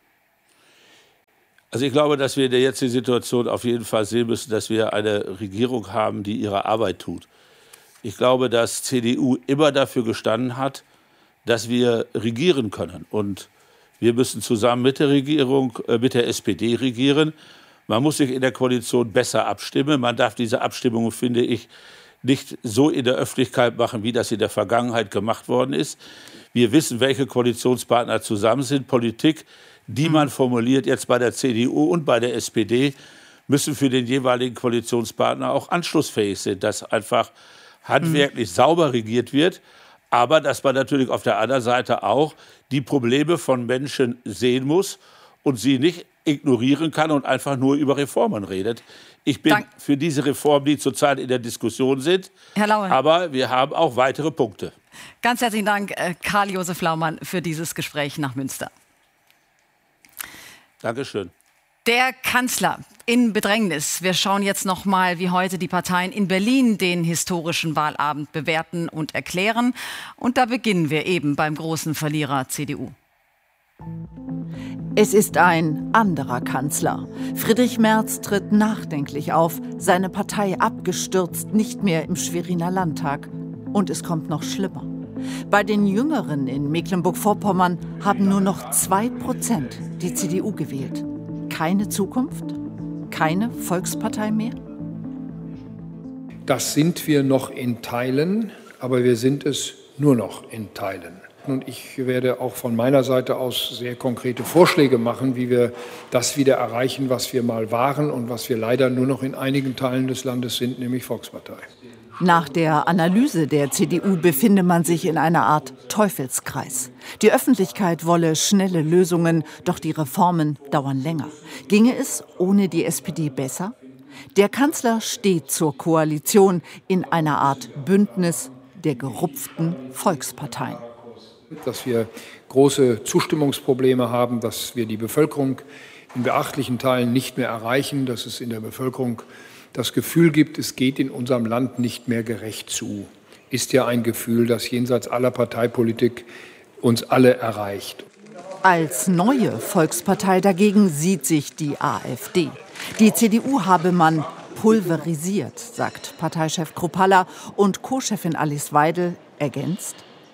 Also ich glaube, dass wir in der jetzigen Situation auf jeden Fall sehen müssen, dass wir eine Regierung haben, die ihre Arbeit tut. Ich glaube, dass C D U immer dafür gestanden hat, dass wir regieren können. Und wir müssen zusammen mit der Regierung, äh, mit der S P D regieren. Man muss sich in der Koalition besser abstimmen. Man darf diese Abstimmung, finde ich, nicht so in der Öffentlichkeit machen, wie das in der Vergangenheit gemacht worden ist. Wir wissen, welche Koalitionspartner zusammen sind. Politik, die man formuliert jetzt bei der C D U und bei der S P D, müssen für den jeweiligen Koalitionspartner auch anschlussfähig sein, dass einfach handwerklich mhm. sauber regiert wird, aber dass man natürlich auf der anderen Seite auch die Probleme von Menschen sehen muss und sie nicht ignorieren kann und einfach nur über Reformen redet. Ich bin Dank. für diese Reformen, die zurzeit in der Diskussion sind. Herr Laue. Aber wir haben auch weitere Punkte. Ganz herzlichen Dank, Karl-Josef Laumann, für dieses Gespräch nach Münster. Dankeschön. Der Kanzler in Bedrängnis. Wir schauen jetzt noch mal, wie heute die Parteien in Berlin den historischen Wahlabend bewerten und erklären. Und da beginnen wir eben beim großen Verlierer C D U. Es ist ein anderer Kanzler. Friedrich Merz tritt nachdenklich auf, seine Partei abgestürzt, nicht mehr im Schweriner Landtag. Und es kommt noch schlimmer. Bei den Jüngeren in Mecklenburg-Vorpommern haben nur noch zwei Prozent die C D U gewählt. Keine Zukunft? Keine Volkspartei mehr? Das sind wir noch in Teilen, aber wir sind es nur noch in Teilen. Und ich werde auch von meiner Seite aus sehr konkrete Vorschläge machen, wie wir das wieder erreichen, was wir mal waren und was wir leider nur noch in einigen Teilen des Landes sind, nämlich Volkspartei. Nach der Analyse der C D U befinde man sich in einer Art Teufelskreis. Die Öffentlichkeit wolle schnelle Lösungen, doch die Reformen dauern länger. Ginge es ohne die S P D besser? Der Kanzler steht zur Koalition in einer Art Bündnis der gerupften Volksparteien. Dass wir große Zustimmungsprobleme haben, dass wir die Bevölkerung in beachtlichen Teilen nicht mehr erreichen, dass es in der Bevölkerung das Gefühl gibt, es geht in unserem Land nicht mehr gerecht zu, ist ja ein Gefühl, das jenseits aller Parteipolitik uns alle erreicht. Als neue Volkspartei dagegen sieht sich die AfD. Die C D U habe man pulverisiert, sagt Parteichef Kruppalla, und Co-Chefin Alice Weidel ergänzt: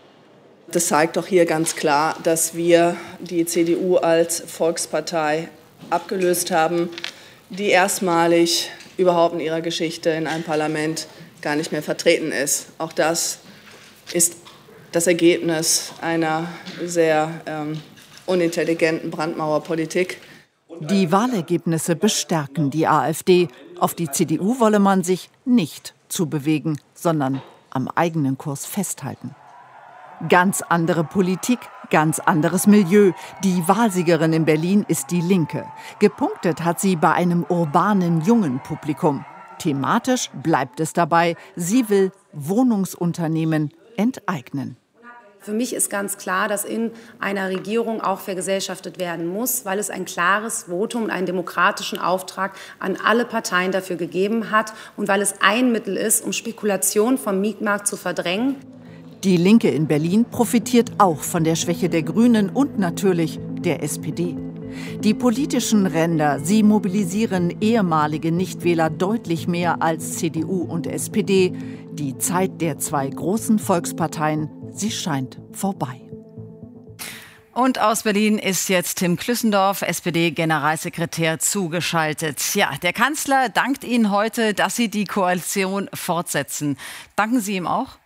Das zeigt doch hier ganz klar, dass wir die C D U als Volkspartei abgelöst haben, die erstmalig überhaupt in ihrer Geschichte in einem Parlament gar nicht mehr vertreten ist. Auch das ist das Ergebnis einer sehr ähm, unintelligenten Brandmauerpolitik. Die Wahlergebnisse bestärken die AfD. Auf die C D U wolle man sich nicht zubewegen, sondern am eigenen Kurs festhalten. Ganz andere Politik, ganz anderes Milieu. Die Wahlsiegerin in Berlin ist die Linke. Gepunktet hat sie bei einem urbanen, jungen Publikum. Thematisch bleibt es dabei, sie will Wohnungsunternehmen enteignen. Für mich ist ganz klar, dass in einer Regierung auch vergesellschaftet werden muss, weil es ein klares Votum und einen demokratischen Auftrag an alle Parteien dafür gegeben hat und weil es ein Mittel ist, um Spekulation vom Mietmarkt zu verdrängen. Die Linke in Berlin profitiert auch von der Schwäche der Grünen und natürlich der S P D. Die politischen Ränder, sie mobilisieren ehemalige Nichtwähler deutlich mehr als C D U und S P D. Die Zeit der zwei großen Volksparteien, sie scheint vorbei. Und aus Berlin ist jetzt Tim Klüssendorf, S P D-Generalsekretär, zugeschaltet. Ja, der Kanzler dankt Ihnen heute, dass Sie die Koalition fortsetzen. Danken Sie ihm auch?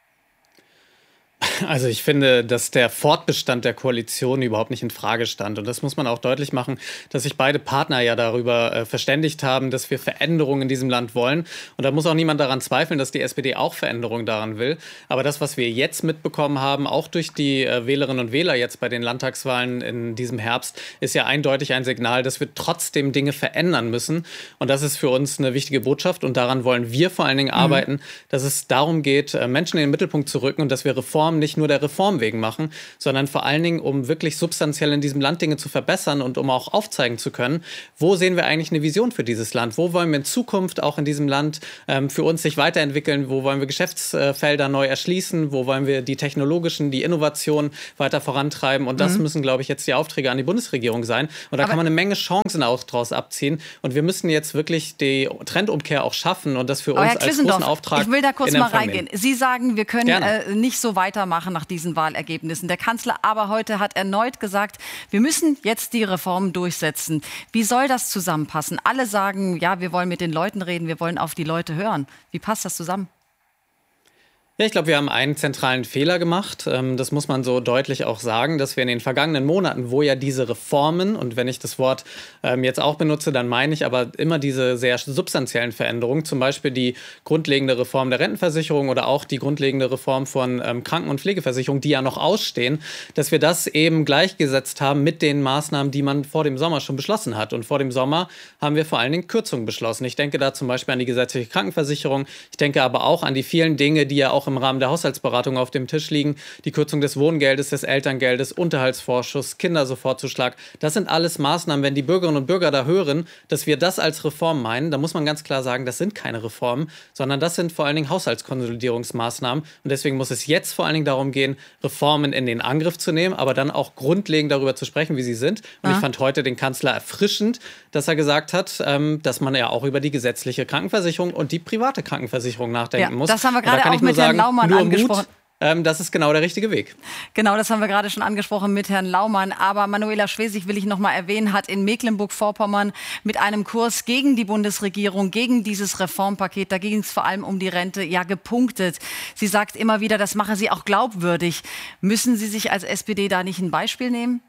Also ich finde, dass der Fortbestand der Koalition überhaupt nicht in Frage stand. Und das muss man auch deutlich machen, dass sich beide Partner ja darüber äh, verständigt haben, dass wir Veränderungen in diesem Land wollen. Und da muss auch niemand daran zweifeln, dass die S P D auch Veränderungen daran will. Aber das, was wir jetzt mitbekommen haben, auch durch die äh, Wählerinnen und Wähler jetzt bei den Landtagswahlen in diesem Herbst, ist ja eindeutig ein Signal, dass wir trotzdem Dinge verändern müssen. Und das ist für uns eine wichtige Botschaft. Und daran wollen wir vor allen Dingen mhm. arbeiten, dass es darum geht, Menschen in den Mittelpunkt zu rücken und dass wir Reformen nicht nur der Reform wegen machen, sondern vor allen Dingen, um wirklich substanziell in diesem Land Dinge zu verbessern und um auch aufzeigen zu können, wo sehen wir eigentlich eine Vision für dieses Land? Wo wollen wir in Zukunft auch in diesem Land ähm, für uns sich weiterentwickeln? Wo wollen wir Geschäftsfelder neu erschließen? Wo wollen wir die technologischen, die Innovationen weiter vorantreiben? Und das mhm. müssen, glaube ich, jetzt die Aufträge an die Bundesregierung sein. Und da Aber kann man eine Menge Chancen auch draus abziehen. Und wir müssen jetzt wirklich die Trendumkehr auch schaffen und das für uns als großen Auftrag ich will da kurz in mal Empfang reingehen. nehmen. Sie sagen, wir können äh, nicht so weitermachen nach diesen Wahlergebnissen. Der Kanzler aber heute hat erneut gesagt, wir müssen jetzt die Reformen durchsetzen. Wie soll das zusammenpassen? Alle sagen, ja, wir wollen mit den Leuten reden, wir wollen auf die Leute hören. Wie passt das zusammen? Ja, ich glaube, wir haben einen zentralen Fehler gemacht. Das muss man so deutlich auch sagen, dass wir in den vergangenen Monaten, wo ja diese Reformen, und wenn ich das Wort jetzt auch benutze, dann meine ich aber immer diese sehr substanziellen Veränderungen, zum Beispiel die grundlegende Reform der Rentenversicherung oder auch die grundlegende Reform von Kranken- und Pflegeversicherung, die ja noch ausstehen, dass wir das eben gleichgesetzt haben mit den Maßnahmen, die man vor dem Sommer schon beschlossen hat. Und vor dem Sommer haben wir vor allen Dingen Kürzungen beschlossen. Ich denke da zum Beispiel an die gesetzliche Krankenversicherung. Ich denke aber auch an die vielen Dinge, die ja auch im Rahmen der Haushaltsberatung auf dem Tisch liegen. Die Kürzung des Wohngeldes, des Elterngeldes, Unterhaltsvorschuss, Kindersofortzuschlag. Das sind alles Maßnahmen. Wenn die Bürgerinnen und Bürger da hören, dass wir das als Reform meinen, dann muss man ganz klar sagen, das sind keine Reformen, sondern das sind vor allen Dingen Haushaltskonsolidierungsmaßnahmen. Und deswegen muss es jetzt vor allen Dingen darum gehen, Reformen in den Angriff zu nehmen, aber dann auch grundlegend darüber zu sprechen, wie sie sind. Und Ja. ich fand heute den Kanzler erfrischend, dass er gesagt hat, ähm, dass man ja auch über die gesetzliche Krankenversicherung und die private Krankenversicherung nachdenken Ja, muss. das haben wir Und da gerade kann auch ich nur mit Herrn sagen, Laumann nur angesprochen. Mut, ähm, das ist genau der richtige Weg. Genau, das haben wir gerade schon angesprochen mit Herrn Laumann. Aber Manuela Schwesig, will ich noch mal erwähnen, hat in Mecklenburg-Vorpommern mit einem Kurs gegen die Bundesregierung, gegen dieses Reformpaket, da ging es vor allem um die Rente, ja gepunktet. Sie sagt immer wieder, das mache sie auch glaubwürdig. Müssen Sie sich als S P D da nicht ein Beispiel nehmen?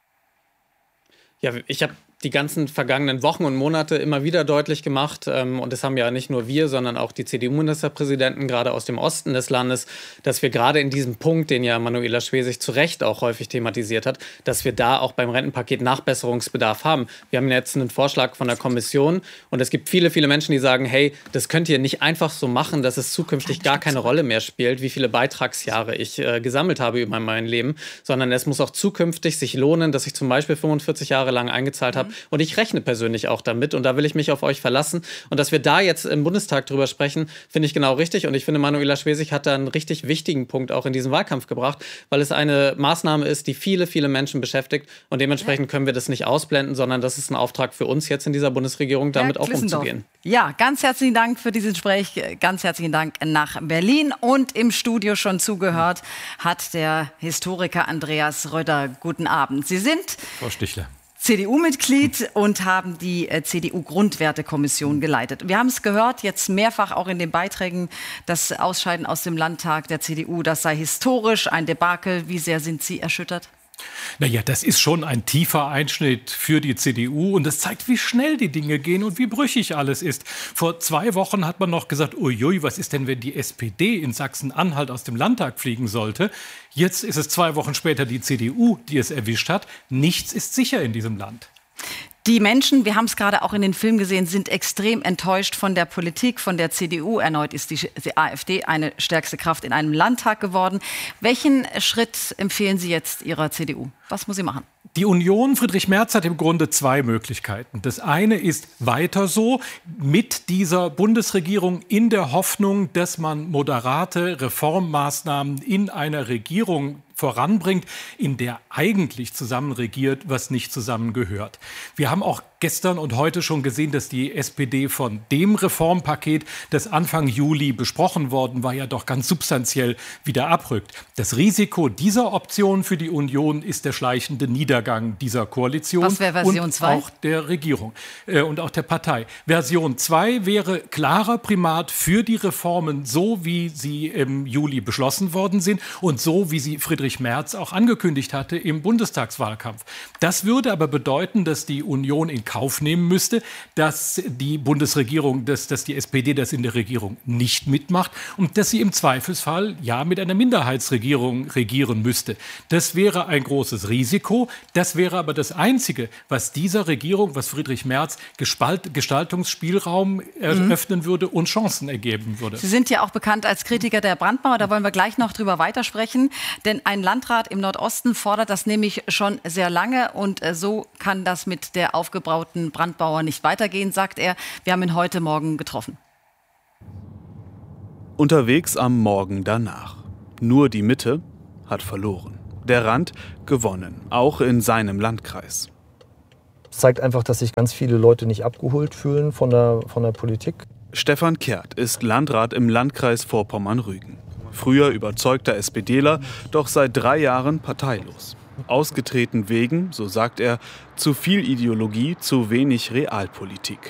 Ja, ich habe die ganzen vergangenen Wochen und Monate immer wieder deutlich gemacht, ähm, und das haben ja nicht nur wir, sondern auch die C D U-Ministerpräsidenten, gerade aus dem Osten des Landes, dass wir gerade in diesem Punkt, den ja Manuela Schwesig zu Recht auch häufig thematisiert hat, dass wir da auch beim Rentenpaket Nachbesserungsbedarf haben. Wir haben jetzt einen Vorschlag von der Kommission und es gibt viele, viele Menschen, die sagen, hey, das könnt ihr nicht einfach so machen, dass es zukünftig gar keine Rolle mehr spielt, wie viele Beitragsjahre ich äh, gesammelt habe über mein Leben, sondern es muss auch zukünftig sich lohnen, dass ich zum Beispiel fünfundvierzig Jahre lang eingezahlt habe. Und ich rechne persönlich auch damit und da will ich mich auf euch verlassen. Und dass wir da jetzt im Bundestag drüber sprechen, finde ich genau richtig. Und ich finde, Manuela Schwesig hat da einen richtig wichtigen Punkt auch in diesen Wahlkampf gebracht, weil es eine Maßnahme ist, die viele, viele Menschen beschäftigt. Und dementsprechend können wir das nicht ausblenden, sondern das ist ein Auftrag für uns jetzt in dieser Bundesregierung, damit Herr auch Klissendorf. umzugehen. Ja, ganz herzlichen Dank für dieses Gespräch. Ganz herzlichen Dank nach Berlin. Und im Studio schon zugehört hat der Historiker Andreas Röder. Guten Abend. Sie sind Frau Stichler. C D U-Mitglied und haben die äh, C D U-Grundwertekommission geleitet. Wir haben es gehört, jetzt mehrfach auch in den Beiträgen, das Ausscheiden aus dem Landtag der C D U, das sei historisch, ein Debakel. Wie sehr sind Sie erschüttert? Naja, das ist schon ein tiefer Einschnitt für die C D U und das zeigt, wie schnell die Dinge gehen und wie brüchig alles ist. Vor zwei Wochen hat man noch gesagt, uiui, was ist denn, wenn die S P D in Sachsen-Anhalt aus dem Landtag fliegen sollte? Jetzt ist es zwei Wochen später die C D U, die es erwischt hat. Nichts ist sicher in diesem Land. Die Menschen, wir haben es gerade auch in den Filmen gesehen, sind extrem enttäuscht von der Politik, von der C D U. Erneut ist die, die AfD eine stärkste Kraft in einem Landtag geworden. Welchen Schritt empfehlen Sie jetzt Ihrer C D U? Was muss sie machen? Die Union Friedrich Merz hat im Grunde zwei Möglichkeiten. Das eine ist weiter so mit dieser Bundesregierung in der Hoffnung, dass man moderate Reformmaßnahmen in einer Regierung voranbringt, in der eigentlich zusammen regiert, was nicht zusammengehört. Wir haben auch gestern und heute schon gesehen, dass die S P D von dem Reformpaket, das Anfang Juli besprochen worden war, ja doch ganz substanziell wieder abrückt. Das Risiko dieser Option für die Union ist der schleichende Niedergang dieser Koalition. Was wäre Version und zwei? Auch der Regierung äh, und auch der Partei. Version zwei wäre klarer Primat für die Reformen, so wie sie im Juli beschlossen worden sind und so wie sie Friedrich Merz auch angekündigt hatte im Bundestagswahlkampf. Das würde aber bedeuten, dass die Union in Kauf nehmen müsste, dass die Bundesregierung, dass, dass die S P D das in der Regierung nicht mitmacht und dass sie im Zweifelsfall ja mit einer Minderheitsregierung regieren müsste. Das wäre ein großes Risiko. Das wäre aber das Einzige, was dieser Regierung, was Friedrich Merz Gespalt, Gestaltungsspielraum eröffnen mhm. würde und Chancen ergeben würde. Sie sind ja auch bekannt als Kritiker der Brandmauer. Da wollen wir gleich noch drüber weitersprechen. Denn ein Landrat im Nordosten fordert das nämlich schon sehr lange. Und so kann das mit der aufgebrauten Brandmauer nicht weitergehen, sagt er. Wir haben ihn heute Morgen getroffen. Unterwegs am Morgen danach. Nur die Mitte hat verloren. Der Rand gewonnen, auch in seinem Landkreis. Das zeigt einfach, dass sich ganz viele Leute nicht abgeholt fühlen von der, von der Politik. Stefan Kehrt ist Landrat im Landkreis Vorpommern-Rügen. Früher überzeugter SPDler, doch seit drei Jahren parteilos. Ausgetreten wegen, so sagt er, zu viel Ideologie, zu wenig Realpolitik.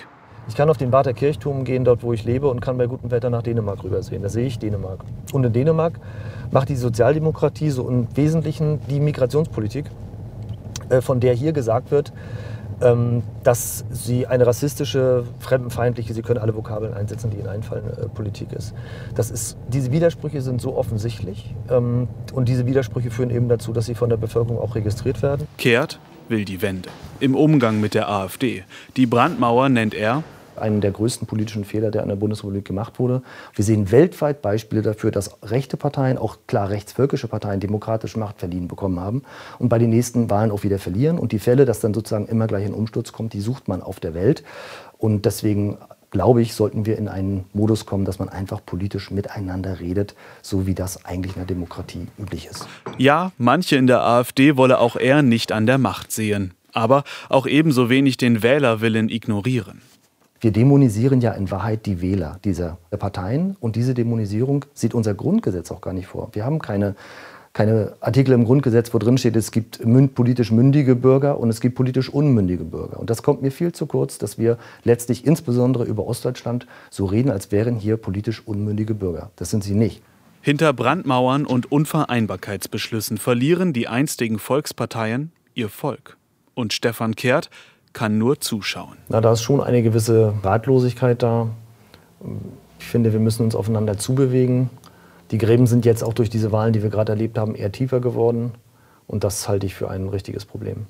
Ich kann auf den Barther Kirchturm gehen, dort wo ich lebe, und kann bei gutem Wetter nach Dänemark rübersehen. Da sehe ich Dänemark. Und in Dänemark macht die Sozialdemokratie so im Wesentlichen die Migrationspolitik, äh, von der hier gesagt wird, ähm, dass sie eine rassistische, fremdenfeindliche, Sie können alle Vokabeln einsetzen, die Ihnen einfallen, äh, Politik ist. Das ist. Diese Widersprüche sind so offensichtlich, ähm, und diese Widersprüche führen eben dazu, dass sie von der Bevölkerung auch registriert werden. Kehrt will die Wende im Umgang mit der AfD. Die Brandmauer nennt er einen der größten politischen Fehler, der an der Bundesrepublik gemacht wurde. Wir sehen weltweit Beispiele dafür, dass rechte Parteien, auch klar rechtsvölkische Parteien, demokratische Macht verliehen bekommen haben und bei den nächsten Wahlen auch wieder verlieren. Und die Fälle, dass dann sozusagen immer gleich ein Umsturz kommt, die sucht man auf der Welt. Und deswegen, glaube ich, sollten wir in einen Modus kommen, dass man einfach politisch miteinander redet, so wie das eigentlich in der Demokratie üblich ist. Ja, manche in der AfD wolle auch er nicht an der Macht sehen, aber auch ebenso wenig den Wählerwillen ignorieren. Wir dämonisieren ja in Wahrheit die Wähler dieser Parteien, und diese Dämonisierung sieht unser Grundgesetz auch gar nicht vor. Wir haben keine, keine Artikel im Grundgesetz, wo drin steht, es gibt münd, politisch mündige Bürger und es gibt politisch unmündige Bürger. Und das kommt mir viel zu kurz, dass wir letztlich insbesondere über Ostdeutschland so reden, als wären hier politisch unmündige Bürger. Das sind sie nicht. Hinter Brandmauern und Unvereinbarkeitsbeschlüssen verlieren die einstigen Volksparteien ihr Volk. Und Stefan Kehrt kann nur zuschauen. Na, da ist schon eine gewisse Ratlosigkeit da. Ich finde, wir müssen uns aufeinander zubewegen. Die Gräben sind jetzt auch durch diese Wahlen, die wir gerade erlebt haben, eher tiefer geworden. Und das halte ich für ein richtiges Problem.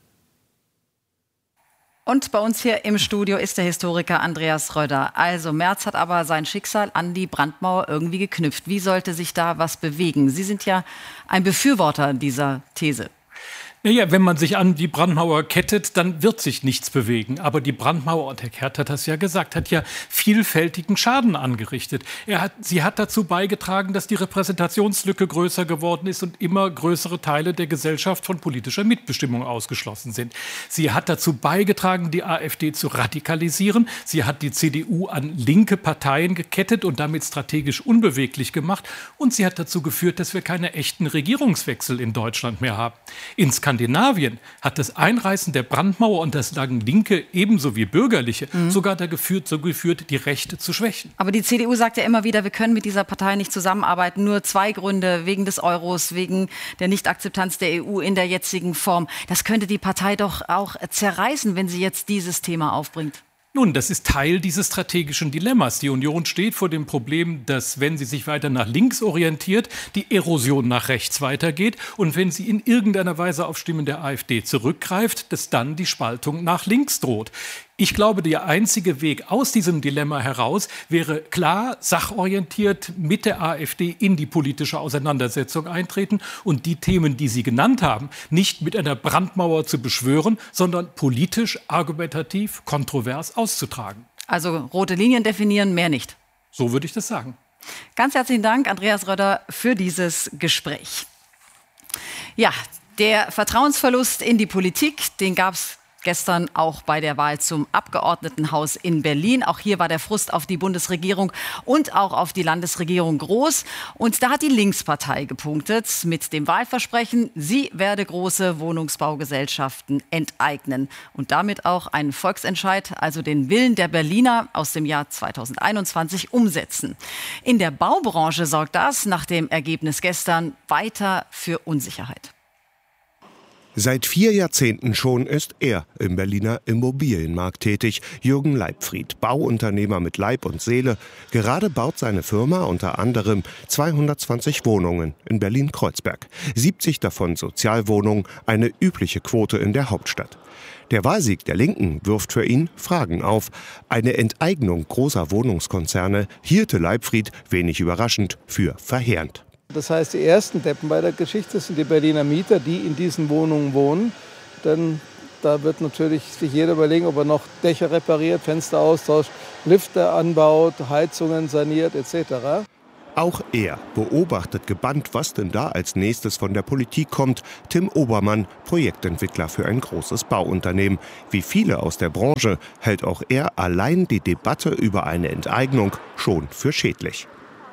Und bei uns hier im Studio ist der Historiker Andreas Röder. Also Merz hat aber sein Schicksal an die Brandmauer irgendwie geknüpft. Wie sollte sich da was bewegen? Sie sind ja ein Befürworter dieser These. Naja, wenn man sich an die Brandmauer kettet, dann wird sich nichts bewegen. Aber die Brandmauer, und Herr Kehrt hat das ja gesagt, hat ja vielfältigen Schaden angerichtet. Er hat, sie hat dazu beigetragen, dass die Repräsentationslücke größer geworden ist und immer größere Teile der Gesellschaft von politischer Mitbestimmung ausgeschlossen sind. Sie hat dazu beigetragen, die AfD zu radikalisieren. Sie hat die C D U an linke Parteien gekettet und damit strategisch unbeweglich gemacht. Und sie hat dazu geführt, dass wir keine echten Regierungswechsel in Deutschland mehr haben. Insgesamt Skandinavien hat das Einreißen der Brandmauer, und das lagen Linke ebenso wie Bürgerliche, mhm. sogar da geführt, so geführt, die Rechte zu schwächen. Aber die C D U sagt ja immer wieder, wir können mit dieser Partei nicht zusammenarbeiten. Nur zwei Gründe, wegen des Euros, wegen der Nichtakzeptanz der E U in der jetzigen Form. Das könnte die Partei doch auch zerreißen, wenn sie jetzt dieses Thema aufbringt. Nun, das ist Teil dieses strategischen Dilemmas. Die Union steht vor dem Problem, dass, wenn sie sich weiter nach links orientiert, die Erosion nach rechts weitergeht. Und wenn sie in irgendeiner Weise auf Stimmen der AfD zurückgreift, dass dann die Spaltung nach links droht. Ich glaube, der einzige Weg aus diesem Dilemma heraus wäre klar, sachorientiert mit der AfD in die politische Auseinandersetzung eintreten und die Themen, die Sie genannt haben, nicht mit einer Brandmauer zu beschwören, sondern politisch, argumentativ, kontrovers auszutragen. Also rote Linien definieren, mehr nicht. So würde ich das sagen. Ganz herzlichen Dank, Andreas Röder, für dieses Gespräch. Ja, der Vertrauensverlust in die Politik, den gab es gestern auch bei der Wahl zum Abgeordnetenhaus in Berlin. Auch hier war der Frust auf die Bundesregierung und auch auf die Landesregierung groß. Und da hat die Linkspartei gepunktet mit dem Wahlversprechen, sie werde große Wohnungsbaugesellschaften enteignen. Und damit auch einen Volksentscheid, also den Willen der Berliner aus dem Jahr zweitausendeinundzwanzig, umsetzen. In der Baubranche sorgt das nach dem Ergebnis gestern weiter für Unsicherheit. Seit vier Jahrzehnten schon ist er im Berliner Immobilienmarkt tätig. Jürgen Leibfried, Bauunternehmer mit Leib und Seele. Gerade baut seine Firma unter anderem zweihundertzwanzig Wohnungen in Berlin-Kreuzberg. siebzig davon Sozialwohnungen, eine übliche Quote in der Hauptstadt. Der Wahlsieg der Linken wirft für ihn Fragen auf. Eine Enteignung großer Wohnungskonzerne hielte Leibfried, wenig überraschend, für verheerend. Das heißt, die ersten Deppen bei der Geschichte sind die Berliner Mieter, die in diesen Wohnungen wohnen. Denn da wird natürlich sich jeder überlegen, ob er noch Dächer repariert, Fenster austauscht, Lifte anbaut, Heizungen saniert et cetera. Auch er beobachtet gebannt, was denn da als nächstes von der Politik kommt. Tim Obermann, Projektentwickler für ein großes Bauunternehmen. Wie viele aus der Branche hält auch er allein die Debatte über eine Enteignung schon für schädlich.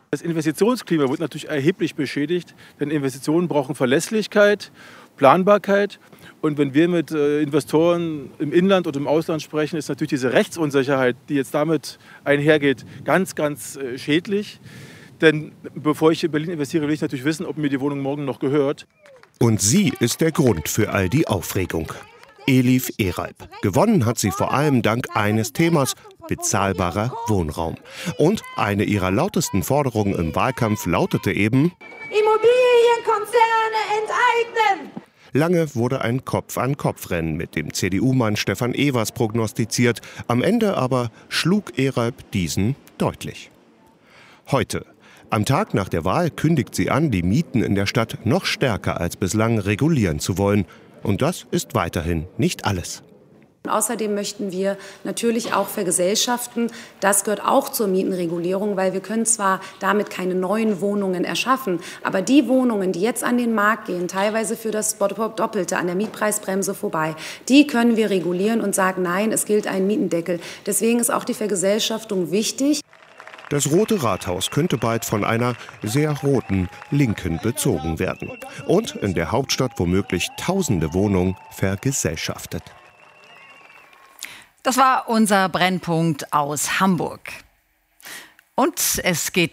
Das Investitionsklima wird natürlich erheblich beschädigt, denn Investitionen brauchen Verlässlichkeit, Planbarkeit. Und wenn wir mit äh, Investoren im Inland und im Ausland sprechen, ist natürlich diese Rechtsunsicherheit, die jetzt damit einhergeht, ganz, ganz äh, schädlich. Denn bevor ich in Berlin investiere, will ich natürlich wissen, ob mir die Wohnung morgen noch gehört. Und sie ist der Grund für all die Aufregung. Elif Eralp. Gewonnen hat sie vor allem dank eines Themas: bezahlbarer Wohnraum. Und eine ihrer lautesten Forderungen im Wahlkampf lautete eben: Immobilienkonzerne enteignen! Lange wurde ein Kopf-an-Kopf-Rennen mit dem C D U-Mann Stefan Evers prognostiziert. Am Ende aber schlug Eralp diesen deutlich. Heute, am Tag nach der Wahl, kündigt sie an, die Mieten in der Stadt noch stärker als bislang regulieren zu wollen. Und das ist weiterhin nicht alles. Außerdem möchten wir natürlich auch vergesellschaften. Das gehört auch zur Mietenregulierung, weil wir können zwar damit keine neuen Wohnungen erschaffen, aber die Wohnungen, die jetzt an den Markt gehen, teilweise für das Doppelte an der Mietpreisbremse vorbei, die können wir regulieren und sagen, nein, es gilt ein Mietendeckel. Deswegen ist auch die Vergesellschaftung wichtig. Das Rote Rathaus könnte bald von einer sehr roten Linken bezogen werden. Und in der Hauptstadt womöglich tausende Wohnungen vergesellschaftet. Das war unser Brennpunkt aus Hamburg. Und es geht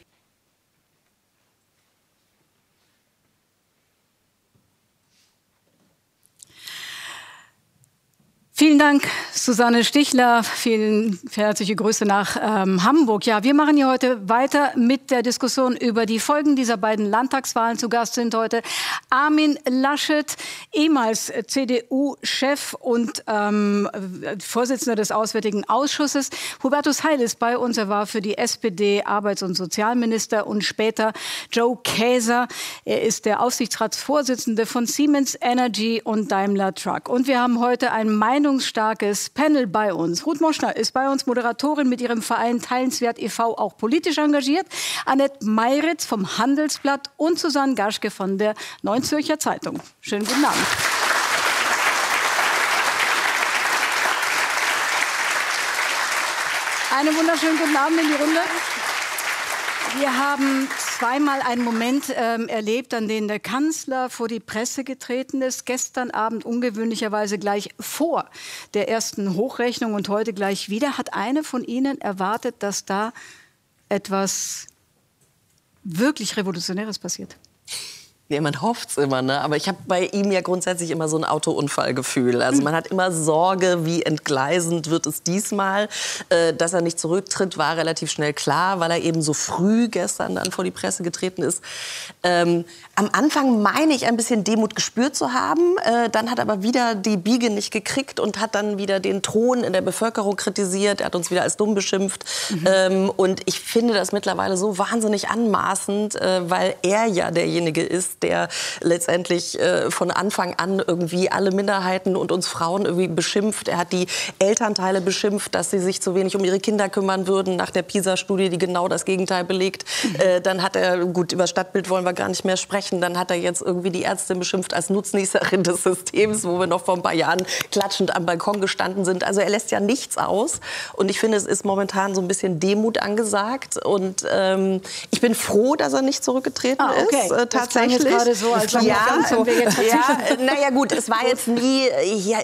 Vielen Dank, Susanne Stichler. Vielen herzliche Grüße nach ähm, Hamburg. Ja, wir machen hier heute weiter mit der Diskussion über die Folgen dieser beiden Landtagswahlen. Zu Gast sind heute Armin Laschet, ehemals C D U-Chef und ähm, Vorsitzender des Auswärtigen Ausschusses. Hubertus Heil ist bei uns. Er war für die S P D Arbeits- und Sozialminister und später Joe Käser. Er ist der Aufsichtsratsvorsitzende von Siemens Energy und Daimler Truck. Und wir haben heute ein Meinungs starkes Panel bei uns. Ruth Moschner ist bei uns, Moderatorin mit ihrem Verein Teilenswert e V, auch politisch engagiert. Annette Meiritz vom Handelsblatt und Susanne Gaschke von der Neuen Zürcher Zeitung. Schönen guten Abend. Einen wunderschönen guten Abend in die Runde. Wir haben zweimal einen Moment ähm, erlebt, an dem der Kanzler vor die Presse getreten ist. Gestern Abend ungewöhnlicherweise gleich vor der ersten Hochrechnung und heute gleich wieder. Hat eine von Ihnen erwartet, dass da etwas wirklich Revolutionäres passiert? Ja, man hofft's immer, ne? Aber ich habe bei ihm ja grundsätzlich immer so ein Autounfallgefühl. Also man hat immer Sorge, wie entgleisend wird es diesmal. Äh, dass er nicht zurücktritt, war relativ schnell klar, weil er eben so früh gestern dann vor die Presse getreten ist. Ähm, am Anfang meine ich, ein bisschen Demut gespürt zu haben. Äh, dann hat er aber wieder die Biege nicht gekriegt und hat dann wieder den Ton in der Bevölkerung kritisiert. Er hat uns wieder als dumm beschimpft. Mhm. Ähm, und ich finde das mittlerweile so wahnsinnig anmaßend, äh, weil er ja derjenige ist, der letztendlich äh, von Anfang an irgendwie alle Minderheiten und uns Frauen irgendwie beschimpft. Er hat die Elternteile beschimpft, dass sie sich zu wenig um ihre Kinder kümmern würden, nach der PISA-Studie, die genau das Gegenteil belegt. Mhm. Äh, dann hat er, gut, über Stadtbild wollen wir gar nicht mehr sprechen, dann hat er jetzt irgendwie die Ärztin beschimpft als Nutznießerin des Systems, wo wir noch vor ein paar Jahren klatschend am Balkon gestanden sind. Also er lässt ja nichts aus. Und ich finde, es ist momentan so ein bisschen Demut angesagt. Und ähm, ich bin froh, dass er nicht zurückgetreten ah, okay. ist, äh, tatsächlich. Gerade so, als ja, so. Wir jetzt ja, naja gut, es war jetzt nie, ja,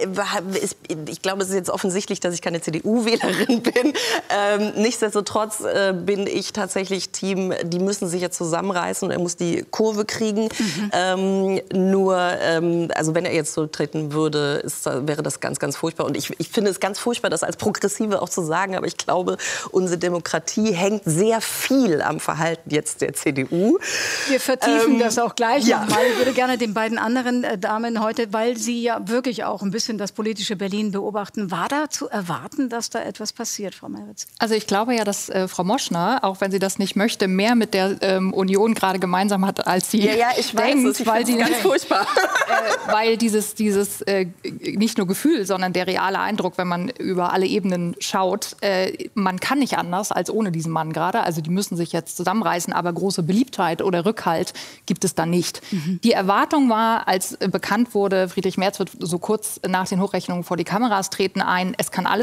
ich glaube, es ist jetzt offensichtlich, dass ich keine C D U-Wählerin bin. Ähm, nichtsdestotrotz äh, bin ich tatsächlich Team, die müssen sich jetzt zusammenreißen und er muss die Kurve kriegen. Mhm. Ähm, nur, ähm, also wenn er jetzt zurücktreten würde, ist, wäre das ganz, ganz furchtbar. Und ich, ich finde es ganz furchtbar, das als Progressive auch zu sagen, aber ich glaube, unsere Demokratie hängt sehr viel am Verhalten jetzt der C D U. Wir vertiefen ähm, das auch gleich. Ja. Mal. Ich würde gerne den beiden anderen äh, Damen heute, weil Sie ja wirklich auch ein bisschen das politische Berlin beobachten, war da zu erwarten, dass da etwas passiert, Frau Meiritz? Also ich glaube ja, dass äh, Frau Moschner, auch wenn sie das nicht möchte, mehr mit der ähm, Union gerade gemeinsam hat, als sie ja, ja, ich denkt, weiß es. Ich weil sie ganz furchtbar. Äh, weil dieses, dieses äh, nicht nur Gefühl, sondern der reale Eindruck, wenn man über alle Ebenen schaut, äh, man kann nicht anders als ohne diesen Mann gerade. Also die müssen sich jetzt zusammenreißen, aber große Beliebtheit oder Rückhalt gibt es da nicht. Mhm. Die Erwartung war, als bekannt wurde, Friedrich Merz wird so kurz nach den Hochrechnungen vor die Kameras treten, ein, es kann alles